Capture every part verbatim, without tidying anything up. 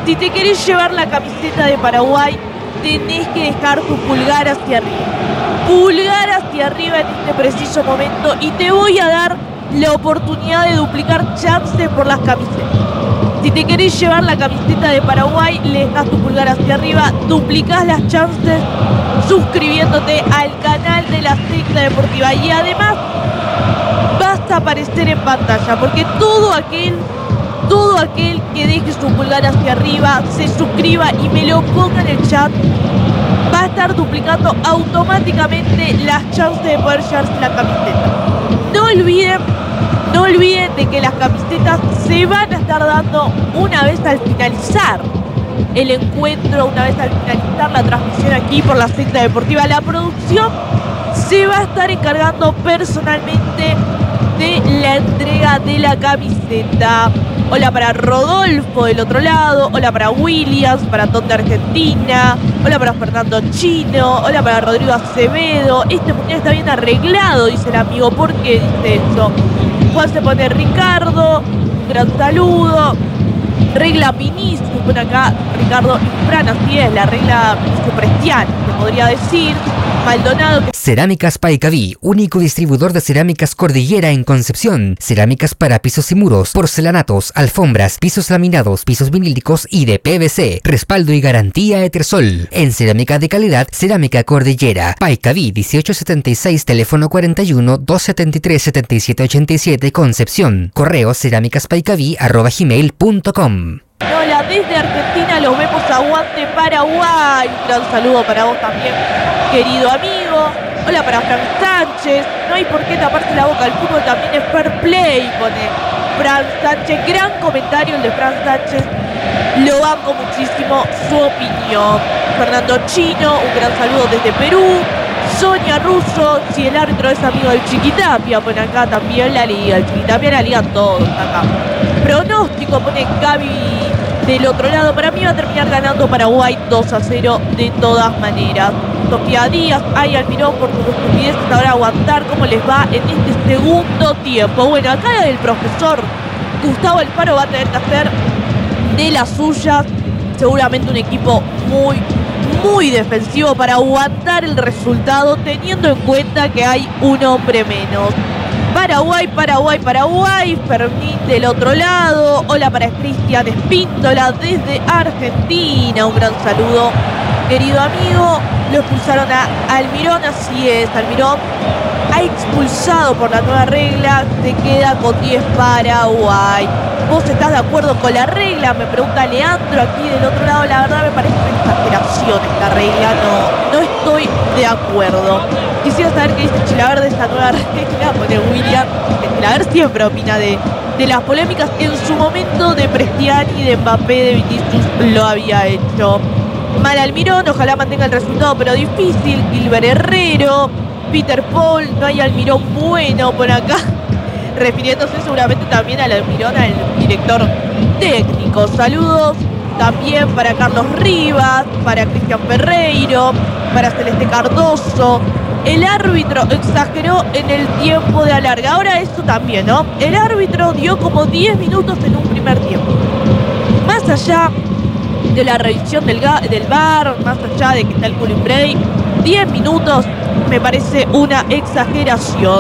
Si te querés llevar la camiseta de Paraguay, tenés que dejar tu pulgar hacia arriba. Pulgar hacia arriba en este preciso momento y te voy a dar la oportunidad de duplicar chances por las camisetas. Si te querés llevar la camiseta de Paraguay, le dejas tu pulgar hacia arriba, duplicás las chances suscribiéndote al canal de la Secta Deportiva y además vas a aparecer en pantalla porque todo aquel todo aquel que deje su pulgar hacia arriba, se suscriba y me lo ponga en el chat, va a estar duplicando automáticamente las chances de poder llevarse la camiseta. No olviden, no olviden de que las camisetas se van a estar dando una vez al finalizar el encuentro, una vez al finalizar la transmisión aquí por la Secta Deportiva. La producción se va a estar encargando personalmente de la entrega de la camiseta. Hola para Rodolfo del otro lado, hola para Williams, para Tom de Argentina, hola para Fernando Chino, hola para Rodrigo Acevedo. Este mundial está bien arreglado, dice el amigo. ¿Por qué dice eso? Juan se pone Ricardo, un gran saludo. Regla Pinicio, pone acá Ricardo Infran, así es, la regla Pinicio Prestiani, se podría decir. Maldonado. Cerámicas Paicaví, único distribuidor de cerámicas Cordillera en Concepción. Cerámicas para pisos y muros, porcelanatos, alfombras, pisos laminados, pisos vinílicos y de P V C. Respaldo y garantía Etersol. En cerámica de calidad, Cerámica Cordillera. Paicaví dieciocho setenta y seis, teléfono cuarenta y uno, doscientos setenta y tres, setenta y siete ochenta y siete, Concepción. Correo cerámicaspaicaví arroba gmail punto com. Hola, desde Argentina los vemos, aguante Paraguay. Un gran saludo para vos también, querido amigo. Hola para Frank Sánchez. No hay por qué taparse la boca, el fútbol también es fair play, pone Frank Sánchez. Gran comentario el de Frank Sánchez. Lo banco muchísimo su opinión. Fernando Chino, un gran saludo desde Perú. Sonia Russo, si el árbitro es amigo del Chiquitapia, pone acá también la liga. El Chiquitapia la liga todos acá. Pronóstico, pone Gaby del otro lado. Para mí va a terminar ganando Paraguay dos a cero de todas maneras. Sofía Díaz, ay Almirón, por tus estupideces, ahora aguantar cómo les va en este segundo tiempo. Bueno, acá el profesor Gustavo Alfaro va a tener que hacer de las suyas. Seguramente un equipo muy, muy defensivo para aguantar el resultado, teniendo en cuenta que hay un hombre menos. Paraguay, Paraguay, Paraguay. Fermín del otro lado. Hola para Cristian Espíndola desde Argentina. Un gran saludo, querido amigo. Lo expulsaron a Almirón, así es. Almirón ha expulsado por la nueva regla. Se queda con diez Paraguay. ¿Vos estás de acuerdo con la regla? Me pregunta Leandro aquí del otro lado. La verdad me parece una exageración esta regla. No, no estoy de acuerdo. Quisiera saber qué dice Chilaverde de esta nueva regla. Pone William. Chilaverde siempre opina de, de las polémicas. En su momento de Prestiani, de Mbappé, de Vinicius lo había hecho. Mal Almirón, ojalá mantenga el resultado, pero difícil. Gilbert Herrero, Peter Paul, no hay Almirón bueno por acá. Refiriéndose seguramente también al Almirón, al director técnico. Saludos también para Carlos Rivas, para Cristian Ferreiro, para Celeste Cardoso. El árbitro exageró en el tiempo de alargue. Ahora eso también, ¿no? El árbitro dio como diez minutos en un primer tiempo. Más allá de la revisión del, del V A R, más allá de que está el cooling break, diez minutos me parece una exageración.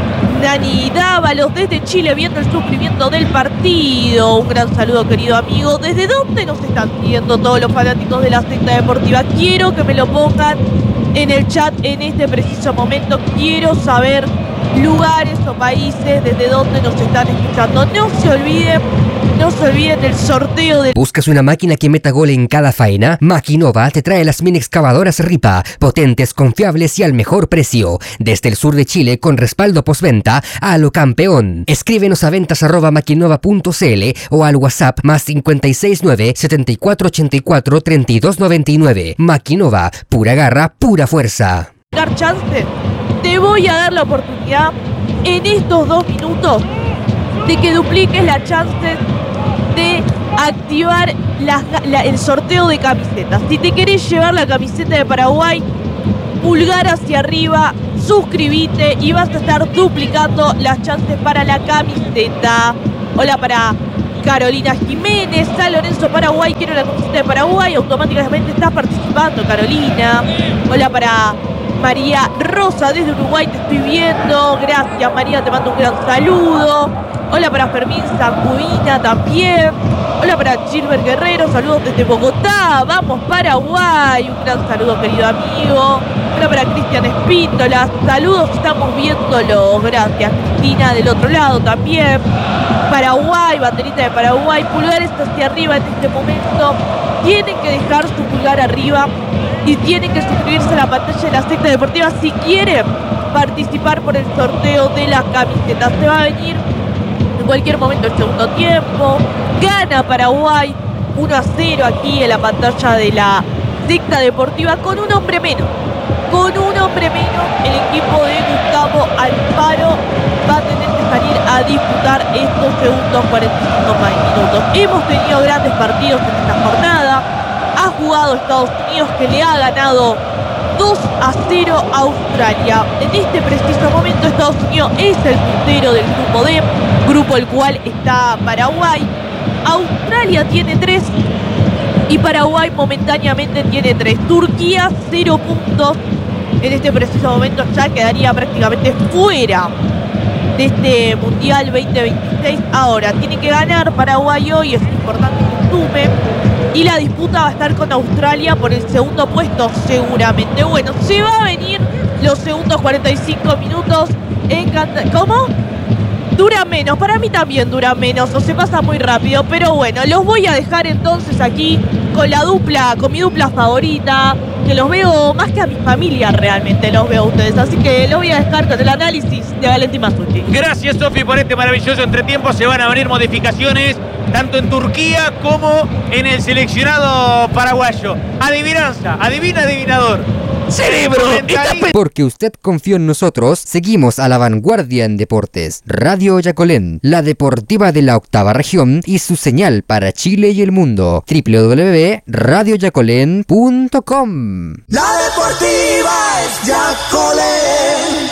Dani Dávalos desde Chile viendo el sufrimiento del partido. Un gran saludo, querido amigo. ¿Desde dónde nos están viendo todos los fanáticos de la Secta Deportiva? Quiero que me lo pongan en el chat en este preciso momento. Quiero saber lugares o países desde donde nos están escuchando. No se olviden, no se olviden del sorteo de... ¿Buscas una máquina que meta gol en cada faena? Maquinova te trae las mini excavadoras Ripa, potentes, confiables y al mejor precio. Desde el sur de Chile con respaldo postventa a lo campeón. Escríbenos a ventas arroba maquinova punto cl o al WhatsApp más cincuenta y seis nueve, setenta y cuatro ochenta y cuatro, treinta y dos noventa y nueve. Maquinova, pura garra, pura fuerza. Dar chance. Te voy a dar la oportunidad en estos dos minutos de que dupliques la chance de activar la, la, el sorteo de camisetas. Si te querés llevar la camiseta de Paraguay, pulgar hacia arriba, suscribite y vas a estar duplicando las chances para la camiseta. Hola para Carolina Jiménez. San Lorenzo, Paraguay. Quiero la camiseta de Paraguay. Automáticamente estás participando, Carolina. Hola para María Rosa desde Uruguay, te estoy viendo. Gracias, María, te mando un gran saludo. Hola para Fermín Zampudina también. Hola para Gilbert Guerrero, saludos desde Bogotá. Vamos, Paraguay. Un gran saludo, querido amigo. Hola para Cristian Espíndola. Saludos, estamos viéndolo. Gracias, Cristina, del otro lado también. Paraguay, banderita de Paraguay. Pulgares hacia arriba en este momento. Tienen que dejar su pulgar arriba y tienen que suscribirse a la pantalla de la secta deportiva si quieren participar por el sorteo de las camisetas. Se va a venir en cualquier momento el segundo tiempo. Gana Paraguay uno a cero aquí en la pantalla de la secta deportiva con un hombre menos. Con un hombre menos, el equipo de Gustavo Alfaro va a tener que salir a disputar estos segundos cuarenta y cinco minutos. Hemos tenido grandes partidos en esta jornada. Ha jugado Estados Unidos, que le ha ganado dos a cero a Australia. En este preciso momento Estados Unidos es el puntero del grupo D, grupo el cual está Paraguay. Australia tiene tres y Paraguay momentáneamente tiene tres. Turquía cero puntos. En este preciso momento ya quedaría prácticamente fuera de este Mundial veinte veintiséis. Ahora tiene que ganar Paraguay hoy, es importante que sume. Y la disputa va a estar con Australia por el segundo puesto seguramente. Bueno, se va a venir los segundos cuarenta y cinco minutos. Encanta... ¿Cómo? Dura menos, para mí también dura menos, o se pasa muy rápido, pero bueno, los voy a dejar entonces aquí con la dupla, con mi dupla favorita, que los veo más que a mi familia realmente, los veo a ustedes, así que los voy a dejar con el análisis de Valentín Mazzucchi. Gracias, Sofi, por este maravilloso entretiempo. Se van a venir modificaciones tanto en Turquía como en el seleccionado paraguayo. Adivinanza, adivina, adivinador. ¡Cerebro! Porque usted confió en nosotros, seguimos a la vanguardia en deportes. Radio Yacolén, la deportiva de la octava región y su señal para Chile y el mundo. doble u doble u doble u punto radio yacolén punto com. La deportiva es Yacolén.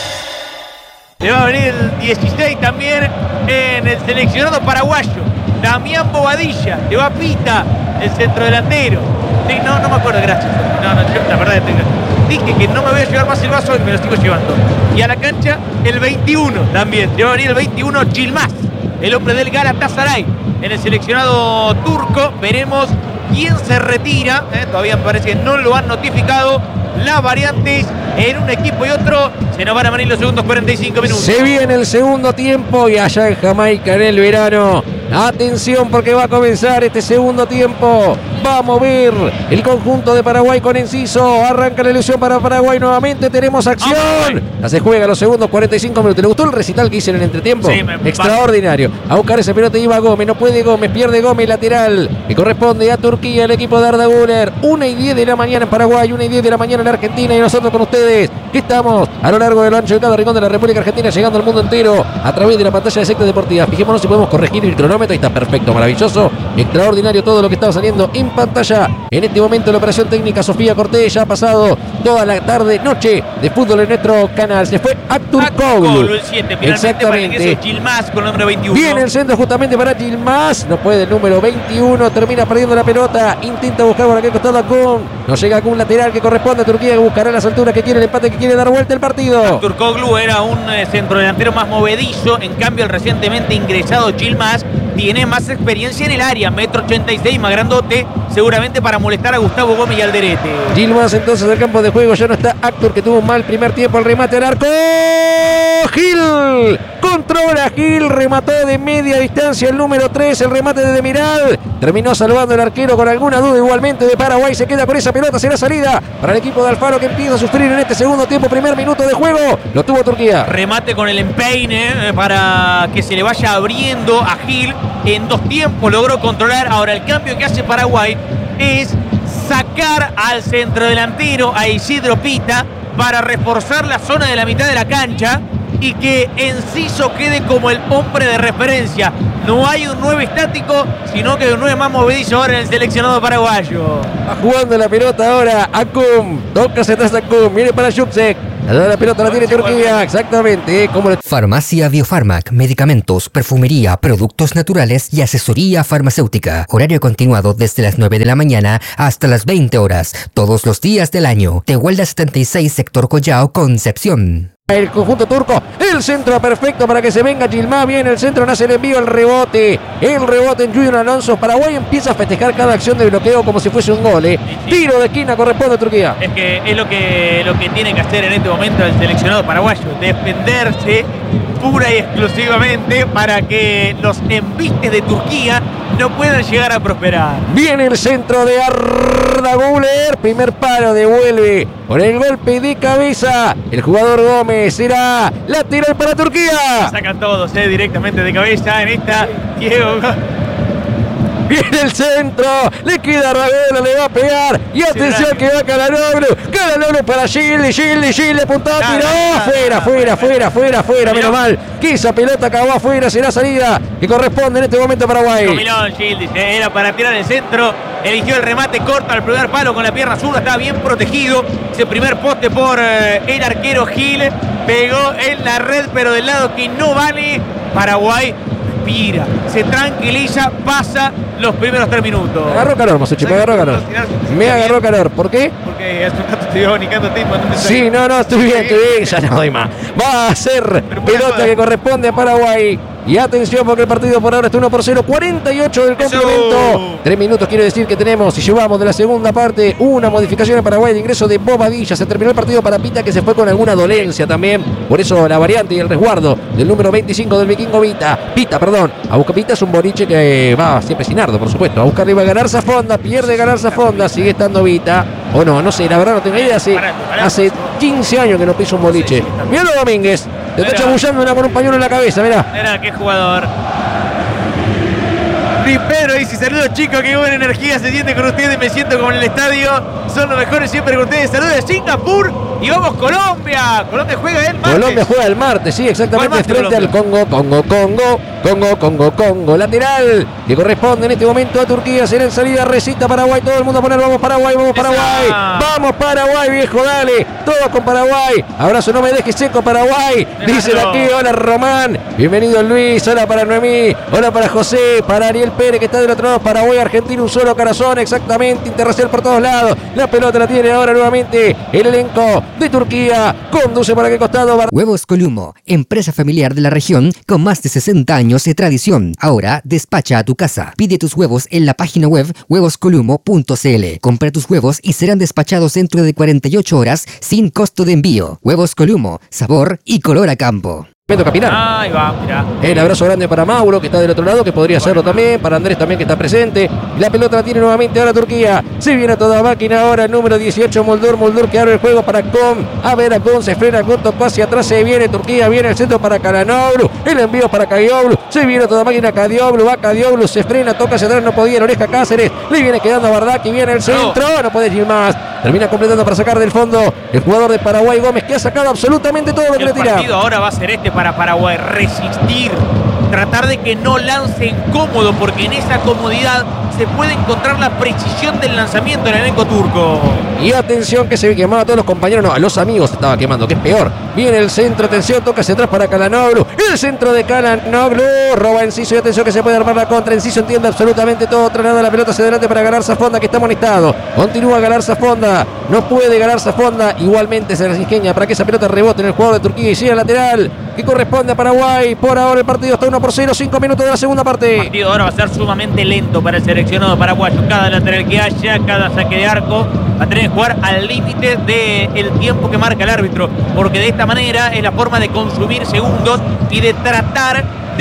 Se va a venir el dieciséis también en el seleccionado paraguayo. Damián Bobadilla, le va Pita, el centrodelantero. Sí, no, no me acuerdo, gracias. No, no, yo, la verdad, dije que no me voy a llevar más el vaso y me lo sigo llevando. Y a la cancha, el veintiuno también. Se va a venir el veintiuno, Yilmaz, el hombre del Galatasaray. En el seleccionado turco, veremos quién se retira. ¿eh? Todavía me parece que no lo han notificado. Las variantes en un equipo y otro. Se nos van a venir los segundos cuarenta y cinco minutos. Se viene el segundo tiempo y allá en Jamaica en el verano. Atención porque va a comenzar este segundo tiempo. Va a mover el conjunto de Paraguay con Enciso. Arranca la ilusión para Paraguay nuevamente. Tenemos acción. Ya se juega los segundos cuarenta y cinco minutos. ¿Le gustó el recital que hice en el entretiempo? Sí, me... Extraordinario. A buscar esa pelota iba Gómez. No puede Gómez. Pierde Gómez. Lateral. Que corresponde a Turquía. El equipo de Arda Güler. una y diez de la mañana en Paraguay. una y diez de la mañana en Argentina. Y nosotros con ustedes. Que estamos a lo largo de lo ancho de cada rincón de la República Argentina. Llegando al mundo entero a través de la pantalla de Secta Deportiva. Fijémonos si podemos corregir el cronómetro. Ahí está perfecto. Maravilloso. Extraordinario todo lo que estaba saliendo en pantalla. En este momento la operación técnica Sofía Cortés ya ha pasado toda la tarde, noche de fútbol en nuestro canal. Se fue Akturkoglu. El siete, exactamente. Yilmaz con el número veintiuno. Viene el centro justamente para Yilmaz. No puede el número veintiuno. Termina perdiendo la pelota. Intenta buscar por aquel costado a Kun. No llega con un lateral que corresponde a Turquía, que buscará las alturas que quiere el empate, que quiere dar vuelta el partido. Akturkoglu era un eh, centrodelantero más movedizo. En cambio, el recientemente ingresado Yilmaz tiene más experiencia en el área. Metro ochenta y seis, más grandote. Seguramente para molestar a Gustavo Gómez y Alderete. Yilmaz entonces del campo de juego. Ya no está Actur, que tuvo un mal primer tiempo. El remate al arco. Gil. Controla Gil. Remató de media distancia el número tres. El remate de Demiral. Terminó salvando el arquero con alguna duda igualmente de Paraguay. Se queda con esa pelota. Será salida para el equipo de Alfaro, que empieza a sufrir en este segundo tiempo. Primer minuto de juego. Lo tuvo Turquía. Remate con el empeine para que se le vaya abriendo a Gil. En dos tiempos logró controlar. Ahora el cambio que hace Paraguay es sacar al centrodelantero, a Isidro Pita, para reforzar la zona de la mitad de la cancha y que Enciso quede como el hombre de referencia. No hay un nueve estático, sino que un nueve más movedizo ahora en el seleccionado paraguayo. Va jugando la pelota ahora Akum. Toca se atrás Akum. Viene para Jupsek. La pelota la tiene Turquía, exactamente. ¿eh? Como le... Farmacia Biofarmac, medicamentos, perfumería, productos naturales y asesoría farmacéutica. Horario continuado desde las nueve de la mañana hasta las veinte horas, todos los días del año. Tehuelda setenta y seis, sector Collao, Concepción. El conjunto turco, el centro perfecto para que se venga Gilmá, viene el centro, nace el envío, el rebote, el rebote en Junior Alonso. Paraguay empieza a festejar cada acción de bloqueo como si fuese un gol, ¿eh? Tiro de esquina corresponde a Turquía. Es que es lo que, lo que tiene que hacer en este momento el seleccionado paraguayo, defenderse pura y exclusivamente para que los embistes de Turquía no puedan llegar a prosperar. Viene el centro de Arda Güler, primer palo, devuelve con el golpe de cabeza el jugador Gómez, será lateral para Turquía. Sacan todos eh, directamente de cabeza en esta Diego. Viene el centro, le queda Raguela, le va a pegar y atención que va Calhanoglu, Calhanoglu para Gildi, Gildi, Gildi, apuntado, tiró, fuera, fuera, fuera, fuera, fuera, menos mal que esa pelota acabó afuera, será salida que corresponde en este momento a Paraguay. Comilón Gildi, era para tirar el centro, eligió el remate corto al primer palo con la pierna zurda, estaba bien protegido, ese primer poste por eh, el arquero Gil, pegó en la red pero del lado que no vale. Paraguay respira, se tranquiliza, pasa los primeros tres minutos. Me agarró calor, Masucci, me agarró calor. Me agarró calor, ¿por qué? Porque hace un rato te iba abanicando tiempo. Sí, no, no, estoy bien, estoy bien, ya no doy más. Va a ser pelota que corresponde a Paraguay. Y atención porque el partido por ahora está uno por cero, cuarenta y ocho del complemento. Eso. Tres minutos quiere decir que tenemos, y llevamos de la segunda parte, una modificación en Paraguay de ingreso de Bobadilla. Se terminó el partido para Pita, que se fue con alguna dolencia también. Por eso la variante y el resguardo del número veinticinco del vikingo Vita. Pita, perdón. A buscar Pita es un boliche que va siempre sin ardo, por supuesto. A buscar iba a ganar Zafonda, pierde ganar Zafonda, sigue estando Vita. O no, no sé, la verdad no tengo idea. Hace, hace quince años que no pisa un boliche. Míralo Domínguez. Te está chamullando una con un pañuelo en la cabeza, mirá. Mirá qué jugador. Primero dice, saludos chicos, qué buena energía se siente con ustedes, me siento como en el estadio, son los mejores siempre con ustedes. Saludos de Singapur y vamos Colombia. Colombia juega el martes. Colombia juega el martes, sí, exactamente, frente Colombia? al Congo, Congo, Congo, Congo, Congo, Congo, lateral, que corresponde en este momento a Turquía, será en salida, recita Paraguay, todo el mundo a poner, vamos Paraguay, vamos Paraguay, Esa. vamos Paraguay, viejo, dale, todos con Paraguay, abrazo, no me dejes seco Paraguay, dicen aquí, hola Román, bienvenido Luis, hola para Noemí, hola para José, para Ariel Pérez que está del otro lado, Paraguay, Argentina, un solo corazón, exactamente, interracial por todos lados, la pelota la tiene ahora nuevamente el elenco de Turquía, conduce para qué costado. Huevos Columo, empresa familiar de la región con más de sesenta años de tradición. Ahora despacha a tu casa. Pide tus huevos en la página web huevos columo punto c l. Compra tus huevos y serán despachados dentro de cuarenta y ocho horas sin costo de envío. Huevos Columo, sabor y color a campo. Me toca Pinar. Ahí va, mirá. El abrazo grande para Mauro, que está del otro lado, que podría hacerlo también. Para Andrés también, que está presente. La pelota la tiene nuevamente ahora Turquía. Se viene a toda máquina ahora el número dieciocho, Muldur. Muldur que abre el juego para Con. A ver a Con, se frena Con, tocó hacia atrás. Se viene Turquía, viene el centro para Calhanoglu. El envío para Kadioglu. Se viene a toda máquina Kadioglu. Va Kadioglu, se frena, toca hacia atrás. No podía, la oreja Cáceres. Le viene quedando a Bardaki, viene el centro. No puede ir más. Termina completando para sacar del fondo el jugador de Paraguay, Gómez, que ha sacado absolutamente todo lo que El le tira. partido ahora va a ser este para Paraguay. Resistir, tratar de que no lancen cómodo, porque en esa comodidad se puede encontrar la precisión del lanzamiento en el elenco turco. Y atención que se quemaba a todos los compañeros, no, a los amigos se estaba quemando, que es peor. Viene el centro, atención, toca hacia atrás para Calhanoglu. El centro de Calhanoglu, roba Enciso y atención que se puede armar la contra. Enciso entiende absolutamente todo, traslada la pelota hacia adelante para ganar Zafonda, que está amonestado. Continúa a ganar Zafonda, no puede ganar Zafonda. Igualmente se las ingenia para que esa pelota rebote en el jugador de Turquía y siga lateral, que corresponde a Paraguay. Por ahora el partido está uno por cero, cinco minutos de la segunda parte. El partido ahora va a ser sumamente lento para el seleccionado paraguayo. Cada lateral que haya, cada saque de arco, va a tener que jugar al límite del tiempo que marca el árbitro, porque de esta manera es la forma de consumir segundos y de tratar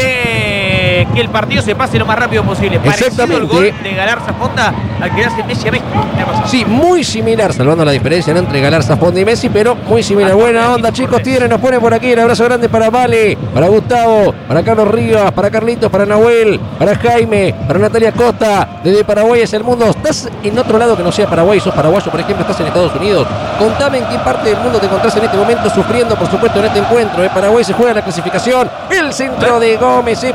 de que el partido se pase lo más rápido posible. Parecido el gol de Galarza Fonda al que hace Messi a Messi. Sí, muy similar, salvando la diferencia, ¿no?, entre Galarza Fonda y Messi, pero muy similar. Buena onda, chicos, tienen, nos pone por aquí el abrazo grande para Vale, para Gustavo, para Carlos Rivas, para Carlitos, para Nahuel, para Jaime, para Natalia Costa. Desde Paraguay es el mundo. ¿Estás en otro lado que no sea Paraguay? ¿Sos paraguayo, por ejemplo? ¿Estás en Estados Unidos? Contame en qué parte del mundo te encontrás en este momento sufriendo, por supuesto, en este encuentro. En Paraguay se juega la clasificación. El centro de Gómez es pasado.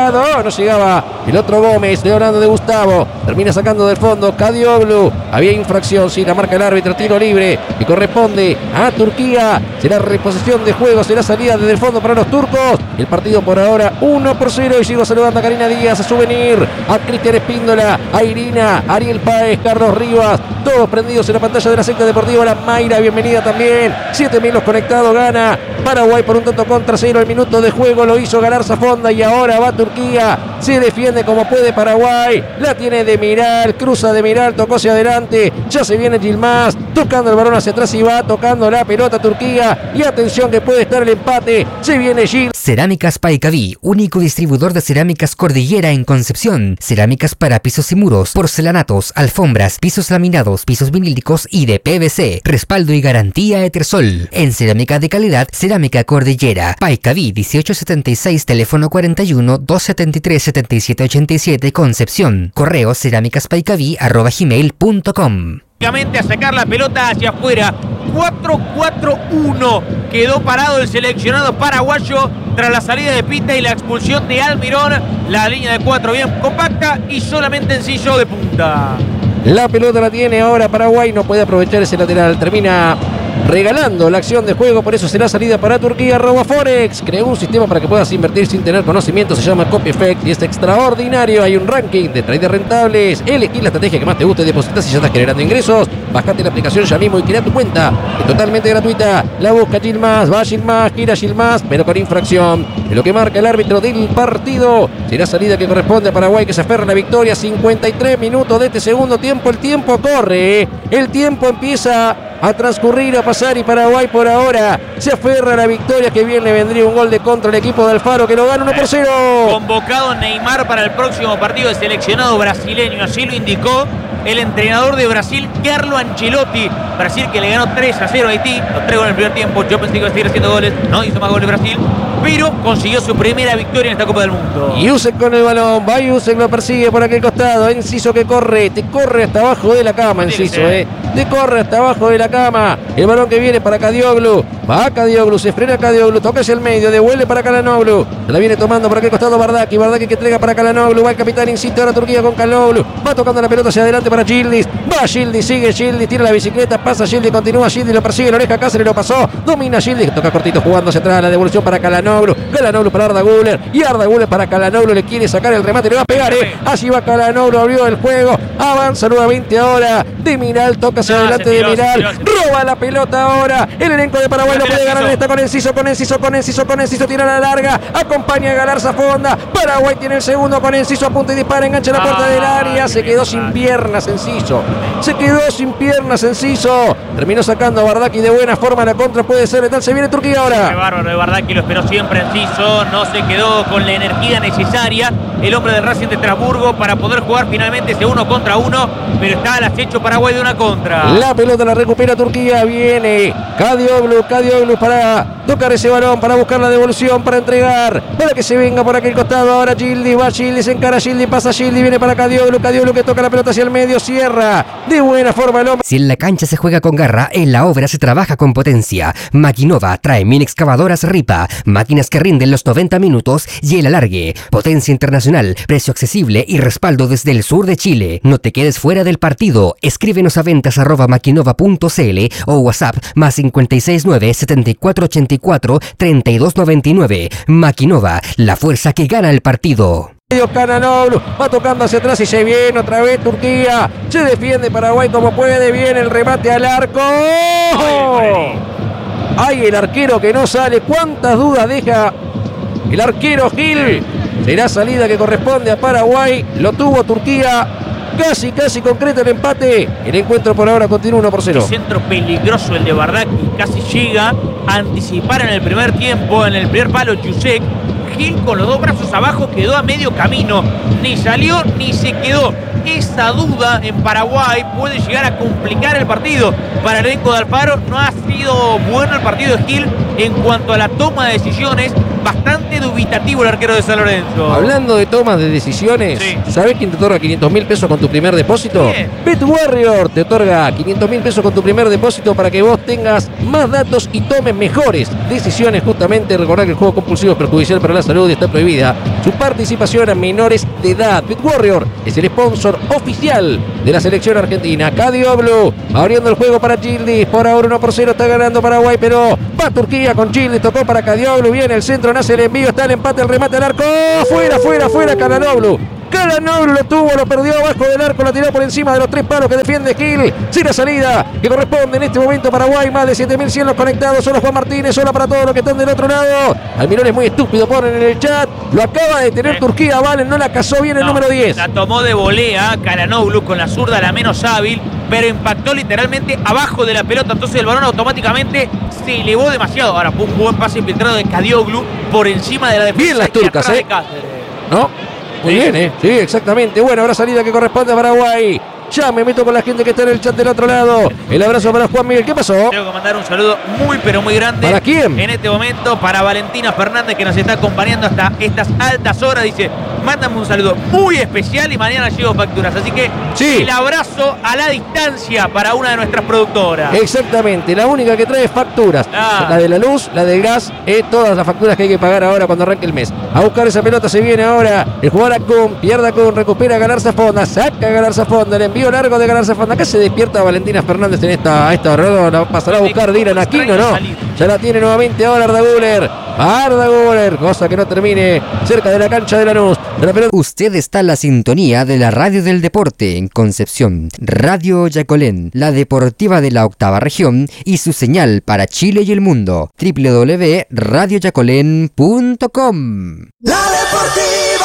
lado. Oh, no llegaba el otro Gómez. Leonardo de Gustavo. Termina sacando del fondo Kadioglu. Había infracción. Sí, la marca el árbitro. Tiro libre que corresponde a Turquía. Será reposición de juego. Será salida desde el fondo para los turcos. El partido por ahora uno por cero. Y sigo saludando a Karina Díaz, a Souvenir, a Cristian Espíndola, a Irina, Ariel Páez, Carlos Rivas. Todos prendidos en la pantalla de la secta deportiva. La Mayra, bienvenida también. siete mil conectados. Gana Paraguay por un tanto contra cero. El minuto de juego lo hizo ganar Safonda y ahora va Turquía. Se defiende como puede Paraguay. La tiene Demiral. Cruza Demiral. Tocó hacia adelante. Ya se viene Yilmaz. Tocando el balón hacia atrás y va tocando la pelota Turquía. Y atención que puede estar el empate. Se viene Gil. Cerámicas Paicaví, único distribuidor de cerámicas Cordillera en Concepción. Cerámicas para pisos y muros, porcelanatos, alfombras, pisos laminados, pisos vinílicos y de P V C. Respaldo y garantía Etersol. En cerámica de calidad, Cerámica Cordillera. Paicaví dieciocho setenta y seis, teléfono cuarenta y uno, doscientos setenta y tres, setenta y siete ochenta y siete, Concepción. Correo cerámicaspaicaví arroba gmail punto com. A sacar la pelota hacia afuera. cuatro cuatro uno. Quedó parado el seleccionado paraguayo tras la salida de Pita y la expulsión de Almirón. La línea de cuatro bien compacta y solamente Enciso de punta. La pelota la tiene ahora Paraguay. No puede aprovechar ese lateral. Termina regalando la acción de juego, por eso será salida para Turquía. RoboForex creó un sistema para que puedas invertir sin tener conocimiento, se llama Copy Effect y es extraordinario. Hay un ranking de traders rentables, elegí la estrategia que más te guste, depositas y ya estás generando ingresos. Bájate la aplicación ya mismo y crea tu cuenta, es totalmente gratuita. La busca Yilmaz, va Yilmaz, gira Yilmaz, pero con infracción. Es lo que marca el árbitro del partido. Será salida que corresponde a Paraguay, que se aferra a la victoria. cincuenta y tres minutos de este segundo tiempo. El tiempo corre, el tiempo empieza a transcurrir, a pasar, y Paraguay por ahora se aferra a la victoria. Que bien le vendría un gol de contra al equipo de Alfaro, que lo gana uno por cero. Convocado Neymar para el próximo partido del seleccionado brasileño, así lo indicó el entrenador de Brasil, Carlo Ancelotti. Brasil que le ganó tres a cero a Haití, los tres goles en el primer tiempo. Yo pensé que iba a seguir haciendo goles, no hizo más goles Brasil, pero consiguió su primera victoria en esta Copa del Mundo. Yusek con el balón, va Yusek, lo persigue por aquel costado. Enciso que corre, te corre hasta abajo de la cama, Enciso, eh. Te corre hasta abajo de la cama. El balón que viene para Kadioglu, va Kadioglu, se frena Kadioglu, toca hacia el medio, devuelve para Kalanoglu. Se la viene tomando por aquel costado Bardaki, Bardaki que entrega para Kalanoglu, va el capitán, insiste ahora Turquía con Kalanoglu, va tocando la pelota hacia adelante para Yildiz, va Yildiz, sigue Yildiz, tira la bicicleta, pasa Yildiz, continúa Yildiz, lo persigue, la oreja Cáceres, lo pasó, domina Yildiz, toca cortito jugando hacia atrás, la devolución para Kalanoglu, Kalanoglu para Arda Güler, y Arda Güler para Kalanoglu, le quiere sacar el remate, le va a pegar, eh. Así va Kalanoglu, abrió el juego, avanza nuevamente ahora, Demiral, toca hacia no, adelante Demiral, roba la pelota ahora, el elenco de Paraguay no puede ganar, está con Enciso, con Enciso, con Enciso, con Enciso, tira la larga, acompaña a Galarza Fonda, Paraguay tiene el segundo con Enciso, apunta y dispara, engancha la puerta del área, se quedó sin piernas Enciso, se quedó sin piernas Enciso, terminó sacando a Bardaki de buena forma, la contra puede ser letal, se viene Turquía ahora. Qué bárbaro de Bardaki, lo esperó siempre Enciso, no se quedó con la energía necesaria, el hombre del Racing de Estrasburgo para poder jugar finalmente ese uno contra uno, pero está al acecho Paraguay de una contra. La pelota la recupera Turquía, viene Kadioglu, Kadioglu para tocar ese balón, para buscar la devolución, para entregar, para que se venga por aquel costado ahora Yildiz, va Yildiz, se encara Yildiz, pasa Yildiz, viene para Kadioglu, Kadioglu que toca la pelota hacia el medio, cierra de buena forma el hombre. Si en la cancha se juega con garra, en la obra se trabaja con potencia. Maquinova trae mini excavadoras Ripa, máquinas que rinden los noventa minutos y el alargue. Potencia internacional, precio accesible y respaldo desde el sur de Chile. No te quedes fuera del partido. Escríbenos a ventas arroba maquinova punto cl o WhatsApp más cinco seis nueve, setenta y cuatro ochenta y cuatro, treinta y dos noventa y nueve. Maquinova, la fuerza que gana el partido. Kalanoglu va tocando hacia atrás y se viene otra vez Turquía, se defiende Paraguay como puede, viene el remate al arco. ¡Ay, el arquero que no sale! ¿Cuántas dudas deja el arquero Gil? Será salida que corresponde a Paraguay, lo tuvo Turquía, casi casi concreta el empate. El encuentro por ahora continúa uno por cero. Centro peligroso el de Bardaki, casi llega a anticipar en el primer tiempo, en el primer palo Yusek. Gil con los dos brazos abajo quedó a medio camino, ni salió ni se quedó. Esa duda en Paraguay puede llegar a complicar el partido para el elenco de Alfaro. No ha sido sido bueno el partido de Gil en cuanto a la toma de decisiones, bastante dubitativo el arquero de San Lorenzo. Hablando de tomas de decisiones, Sí. ¿sabés quién te otorga quinientos mil pesos con tu primer depósito? ¿Quién? Bet Warrior te otorga quinientos mil pesos con tu primer depósito para que vos tengas más datos y tomes mejores decisiones. Justamente, recordar que el juego compulsivo es perjudicial para la salud y está prohibida su participación a menores de edad. Bet Warrior es el sponsor oficial de la selección argentina. Cadioblu abriendo el juego para Gildis. Por ahora uno por cero está ganando Paraguay, pero va Turquía con Gildis. Tocó para Cadioblu. Viene el centro, nace el envío. Está el empate, el remate al arco. Fuera, fuera, fuera. Kalanoglu. Kalanoglu lo tuvo, lo perdió abajo del arco, la tiró por encima de los tres palos que defiende Gil. Sin la salida que corresponde en este momento Paraguay. Más de siete mil cien los conectados. Solo Juan Martínez, solo para todos los que están del otro lado. Almirón es muy estúpido, ponen en el chat. Lo acaba de tener Eh. Turquía, Valen, no la cazó bien el No, número diez. La tomó de volea Kalanoglu con la zurda, la menos hábil, pero impactó literalmente abajo de la pelota. Entonces el balón automáticamente se elevó demasiado. Ahora fue un buen pase infiltrado de Kadioglu por encima de la defensa. Bien las y turcas, atrás eh. de Cáceres. ¿No? Muy Sí. bien, ¿eh? Sí, exactamente. Bueno, habrá salida que corresponde a Paraguay. Ya me meto con la gente que está en el chat del otro lado. El abrazo para Juan Miguel. ¿Qué pasó? Tengo que mandar un saludo muy pero muy grande. ¿Para quién? En este momento para Valentina Fernández, que nos está acompañando hasta estas altas horas. Dice, mándame un saludo muy especial y mañana llevo facturas. Así que Sí. el abrazo a la distancia para una de nuestras productoras. Exactamente, la única que trae facturas. Ah. La de la luz, la del gas, eh, todas las facturas que hay que pagar ahora cuando arranque el mes. A buscar esa pelota se viene ahora. El jugador Acun, pierde Acun, recupera a Galarza Fonda, saca a Galarza Fonda, el envío largo de Galarza Fonda. Acá se despierta Valentina Fernández en esta, a esta hora. La pasará a buscar Dylan Aquino, ¿no? Ya la tiene nuevamente ahora Arda Güler. Arda Güler, cosa que no termine cerca de la cancha de Lanús. De la pelota. Usted está en la sintonía de la Radio del Deporte en Concepción, Radio Yacolén, la deportiva de la octava región y su señal para Chile y el mundo, doble u doble u doble u punto radio yacolén punto com. La Deportiva.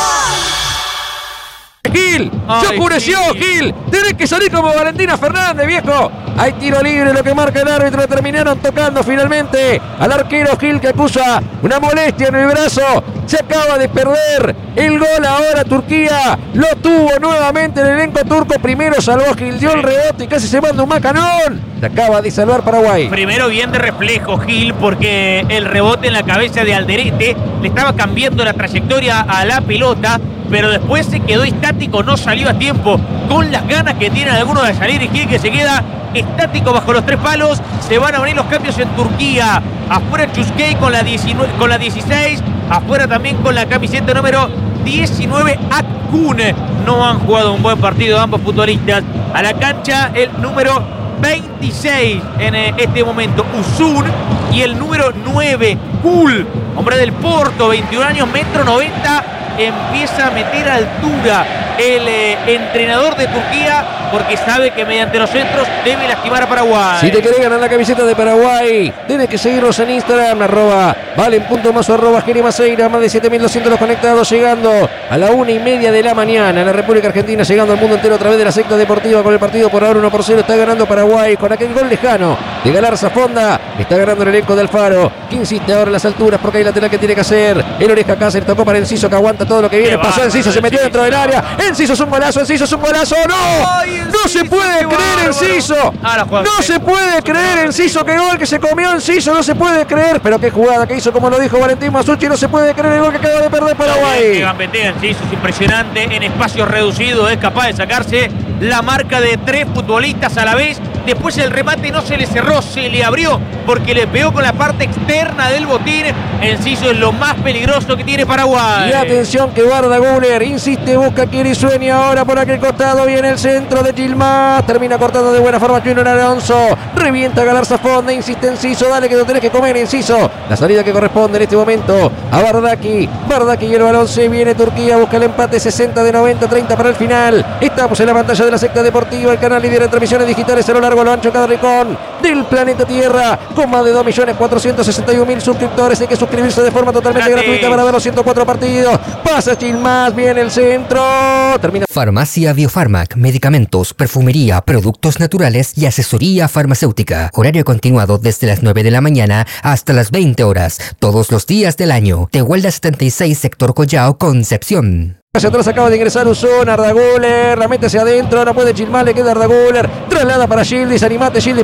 Gil, Ay, se oscureció Gil. Gil, tenés que salir como Valentina Fernández, viejo. Hay tiro libre, lo que marca el árbitro. Terminaron tocando finalmente al arquero Gil, que acusa una molestia en el brazo. Se acaba de perder el gol ahora Turquía. Lo tuvo nuevamente el elenco turco. Primero salvó a Gil, dio el rebote y casi se manda un macanón. Se acaba de salvar Paraguay. Primero bien de reflejo Gil, porque el rebote en la cabeza de Alderete le estaba cambiando la trayectoria a la pelota, pero después se quedó estático, no salió a tiempo, con las ganas que tienen algunos de salir, y Gil que se queda estático bajo los tres palos. Se van a venir los cambios en Turquía. Afuera Chusquey con la, diecinueve, con la dieciséis, afuera también con la camiseta número diecinueve Akun. No han jugado un buen partido ambos futbolistas. A la cancha el número veintiséis en eh, este momento Usun, y el número nueve Kul, hombre del Porto, veintiún años, metro noventa, empieza a meter altura el eh, entrenador de Turquía, porque sabe que mediante los centros debe lastimar a Paraguay. Si te querés ganar la camiseta de Paraguay, tienes que seguirlos en Instagram, arroba valen.mazo, arroba Maceira. Más de siete mil doscientos los conectados, llegando a la una y media de la mañana en la República Argentina, llegando al mundo entero a través de la secta deportiva con el partido por ahora uno por cero. Está ganando Paraguay con aquel gol lejano de Galarza Fonda. Está ganando el elenco de Alfaro, que insiste ahora en las alturas porque hay lateral que tiene que hacer. El Oreja Cáceres tocó para Enciso, que aguanta todo lo que viene. Qué Pasó Enciso, se metió bárbaro, dentro del área. Enciso es un golazo, Enciso es un golazo. ¡No! Ay, ¡No se Enciso, puede qué creer, bárbaro! Enciso! Ahora juega ¡No bien. se puede creer, Enciso! ¡Qué gol que se comió Enciso! ¡No se puede creer! Pero qué jugada que hizo, como lo dijo Valentín Masucci. No se puede creer el gol que acaba de perder Que Paraguay. gambetean, sí, eso es impresionante. En espacios reducidos es capaz de sacarse la marca de tres futbolistas a la vez. Después el remate no se le cerró, se le abrió porque le pegó con la parte externa del botín. Enciso es lo más peligroso que tiene Paraguay. Y atención que guarda Guller, insiste, busca, quiere y sueña ahora por aquel costado. Viene el centro de Gilmás, termina cortando de buena forma Junior Alonso. Revienta Galarza Fonda, insiste Enciso, dale que lo tenés que comer, Enciso. La salida que corresponde en este momento a Bardaki. Bardaki y el balón se viene Turquía, busca el empate, sesenta de noventa, treinta para el final. Estamos en la pantalla de la secta deportiva, el canal líder en transmisiones digitales a lo largo, a lo ancho, cada rincón del planeta Tierra, con más de dos millones cuatrocientos sesenta y un mil suscriptores. Hay que suscribirse de forma totalmente Gratis. gratuita para ver los ciento cuatro partidos. Pasa Gilmás, viene el centro, termina. Farmacia Biofarmac, medicamentos, perfumería, productos naturales y asesoría farmacéutica. Horario continuado desde las nueve de la mañana hasta las veinte horas, todos los días del año. Tehuelda setenta y seis, sector Collao, Concepción. Hacia atrás acaba de ingresar Usón, Arda Güler, la mete hacia adentro, no puede Gilmás, le queda Arda Güler, traslada para Gildis, animate Gildis, pegale,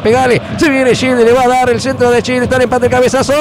Se viene Gilles, le va a dar el centro de Gilles. Está en empate, cabezazo.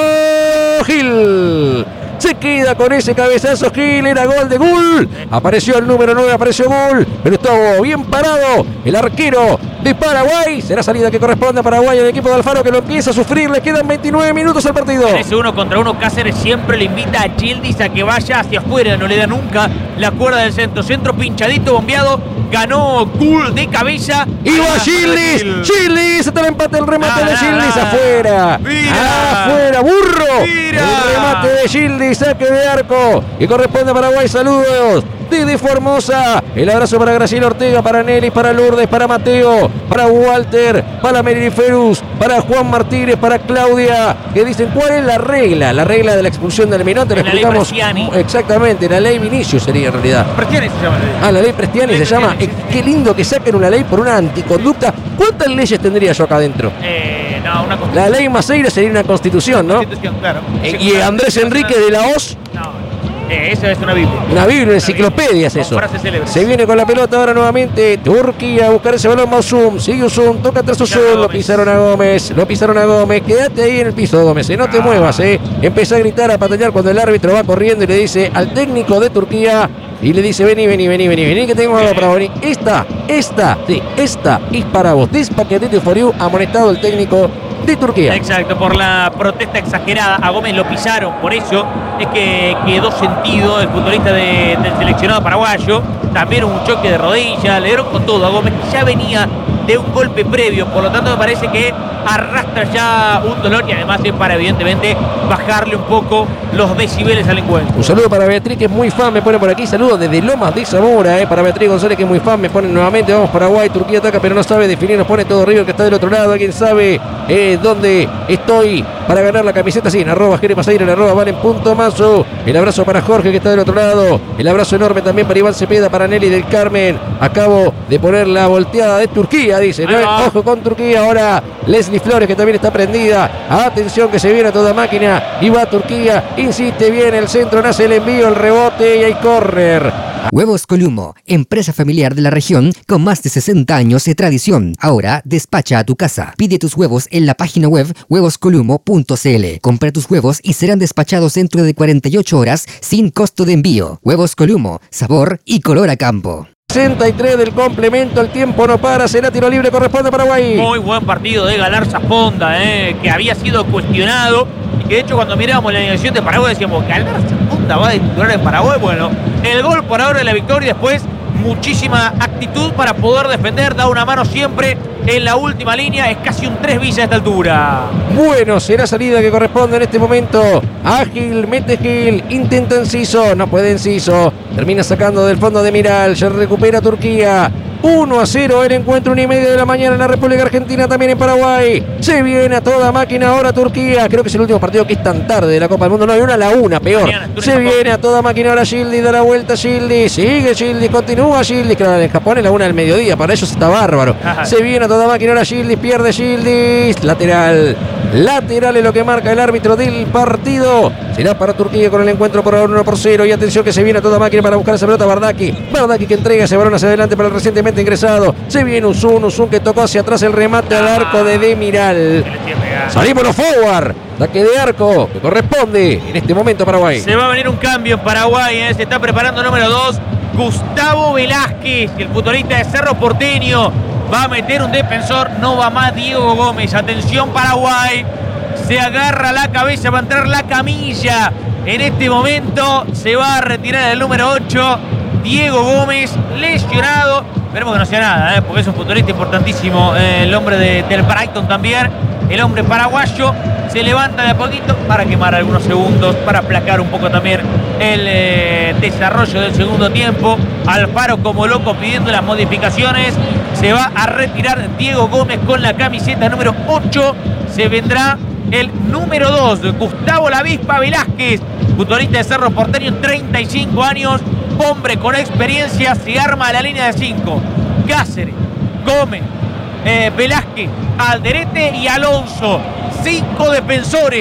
Gil. Se queda con ese cabezazo Gil, era gol de Gul. Apareció el número nueve, apareció Gul, pero estuvo bien parado el arquero de Paraguay. Será salida que corresponde a Paraguay, el equipo de Alfaro que lo empieza a sufrir. Le quedan veintinueve minutos al partido. En ese uno contra uno, Cáceres siempre le invita a Gildis a que vaya hacia afuera, no le da nunca la cuerda del centro. Centro pinchadito, bombeado, ganó Gul de cabeza. Y va Gildis, Gildis, está el empate, el remate de Gildis, afuera. Mira. Afuera, burro. Mira. El remate de Gildis, saque de arco y corresponde a Paraguay. Saludos desde Formosa. El abrazo para Graciela Ortega, para Nelly, para Lourdes, para Mateo, para Walter, para Meriferus, para Juan Martínez, para Claudia, que dicen cuál es la regla, la regla de la expulsión del Menote. Lo La ley explicamos Prestiani. exactamente, la ley Vinicius sería en realidad. Prestiani se llama. Ah, la ley Prestiani Ley se llama. Prestiani, Eh, qué lindo que saquen una ley por una anticonducta. ¿Cuántas leyes tendría yo acá adentro? Eh, no, una La ley Maceira sería una constitución, ¿no? Constitución, claro. Eh, y Andrés Enrique de la Hoz, No, eh, eso es una Biblia. una Biblia, una enciclopedia es Con eso. frases célebres. Se viene con la pelota ahora nuevamente Turquía a buscar ese balón. Mausum, sigue Usum, toca tras Usum, lo Gómez. pisaron a Gómez, lo pisaron a Gómez. Quédate ahí en el piso, Gómez, eh, no te Ah. muevas, eh. Empieza a gritar, a patallar cuando el árbitro va corriendo y le dice al técnico de Turquía. Y le dice, vení, vení, vení, vení, vení, que tengo algo para venir. Esta, esta, sí, esta es para vos. This paquetito for you, amonestado el técnico de Turquía. Exacto, por la protesta exagerada. A Gómez lo pisaron, por eso es que quedó sentido el futbolista de- del seleccionado paraguayo. También un choque de rodilla, le dieron con todo a Gómez, que ya venía de un golpe previo, por lo tanto me parece que arrastra ya un dolor y además es para evidentemente bajarle un poco los decibeles al encuentro. Un saludo para Beatriz, que es muy fan, me pone por aquí. Saludos desde Lomas de Zamora, eh, para Beatriz González, que es muy fan, me pone nuevamente. Vamos Paraguay, Turquía ataca, pero no sabe definir. Nos pone todo River, que está del otro lado. ¿Alguien sabe eh, dónde estoy para ganar la camiseta? Sí, en arroba Jere Pasaire, en arroba Valen punto Mazo. El abrazo para Jorge, que está del otro lado. El abrazo enorme también para Iván Cepeda, para Nelly del Carmen. Acabo de poner la volteada de Turquía, dice. ¿no? Ahí va. Ojo con Turquía. Ahora Leslie Flores, que también está prendida. Atención, que se viene a toda máquina. Y va Turquía. Insiste bien el centro, nace el envío, el rebote y hay córner. Huevos Columo, empresa familiar de la región con más de sesenta años de tradición. Ahora despacha a tu casa. Pide tus huevos en la página web huevos columo punto c l. Compra tus huevos y serán despachados dentro de cuarenta y ocho horas sin costo de envío. Huevos Columo, sabor y color a campo. sesenta y tres del complemento, el tiempo no para, será tiro libre, corresponde a Paraguay. Muy buen partido de Galarza Fonda, eh, que había sido cuestionado y que de hecho cuando mirábamos la alineación de Paraguay decíamos, Galarza Fonda va a titular en Paraguay. Bueno, el gol por ahora de la victoria y después muchísima actitud para poder defender, da una mano siempre en la última línea, es casi un tres villas a esta altura. Bueno, será salida que corresponde en este momento. Ágil, mete Gil, intenta Enciso, no puede Enciso. Termina sacando del fondo de Miral, se recupera Turquía. uno a cero el encuentro, una y media de la mañana en la República Argentina, también en Paraguay. Se viene a toda máquina ahora Turquía. Creo que es el último partido que es tan tarde de la Copa del Mundo. No, hay una a la una, peor. Mañana, Túnez, Se Japón. viene a toda máquina ahora Gildi, da la vuelta Gildi. Sigue Gildi, continúa Gildi. Claro, en Japón es la una del mediodía, para ellos está bárbaro. Ajá. Se viene a toda máquina ahora Gildi, pierde Gildi. Lateral. Lateral es lo que marca el árbitro del partido. Será para Turquía con el encuentro por ahora uno por cero. Y atención que se viene a toda máquina para buscar esa pelota Bardaki. Bardaki que entrega ese balón hacia adelante para el recientemente ingresado. Se viene Usun, Usun que tocó hacia atrás el remate al arco de Demiral. Que le tiene pegado. Salimos los forward. Ataque de arco que corresponde en este momento a Paraguay. Se va a venir un cambio en Paraguay, eh, se está preparando el número dos, Gustavo Velázquez, el futbolista de Cerro Porteño. Va a meter un defensor, no va más Diego Gómez. Atención Paraguay, se agarra la cabeza, va a entrar la camilla. En este momento se va a retirar el número ocho, Diego Gómez, lesionado. Esperemos que no sea nada, eh, porque es un futbolista importantísimo, eh, el hombre de, del Brighton también. El hombre paraguayo se levanta de a poquito para quemar algunos segundos, para aplacar un poco también el eh, desarrollo del segundo tiempo. Alfaro como loco pidiendo las modificaciones. Se va a retirar Diego Gómez con la camiseta número ocho. Se vendrá el número dos, Gustavo La Avispa Velázquez, futbolista de Cerro Porteño, treinta y cinco años, hombre con experiencia. Se arma la línea de cinco. Cáceres, Gómez, eh, Velázquez, Alderete y Alonso. Cinco defensores,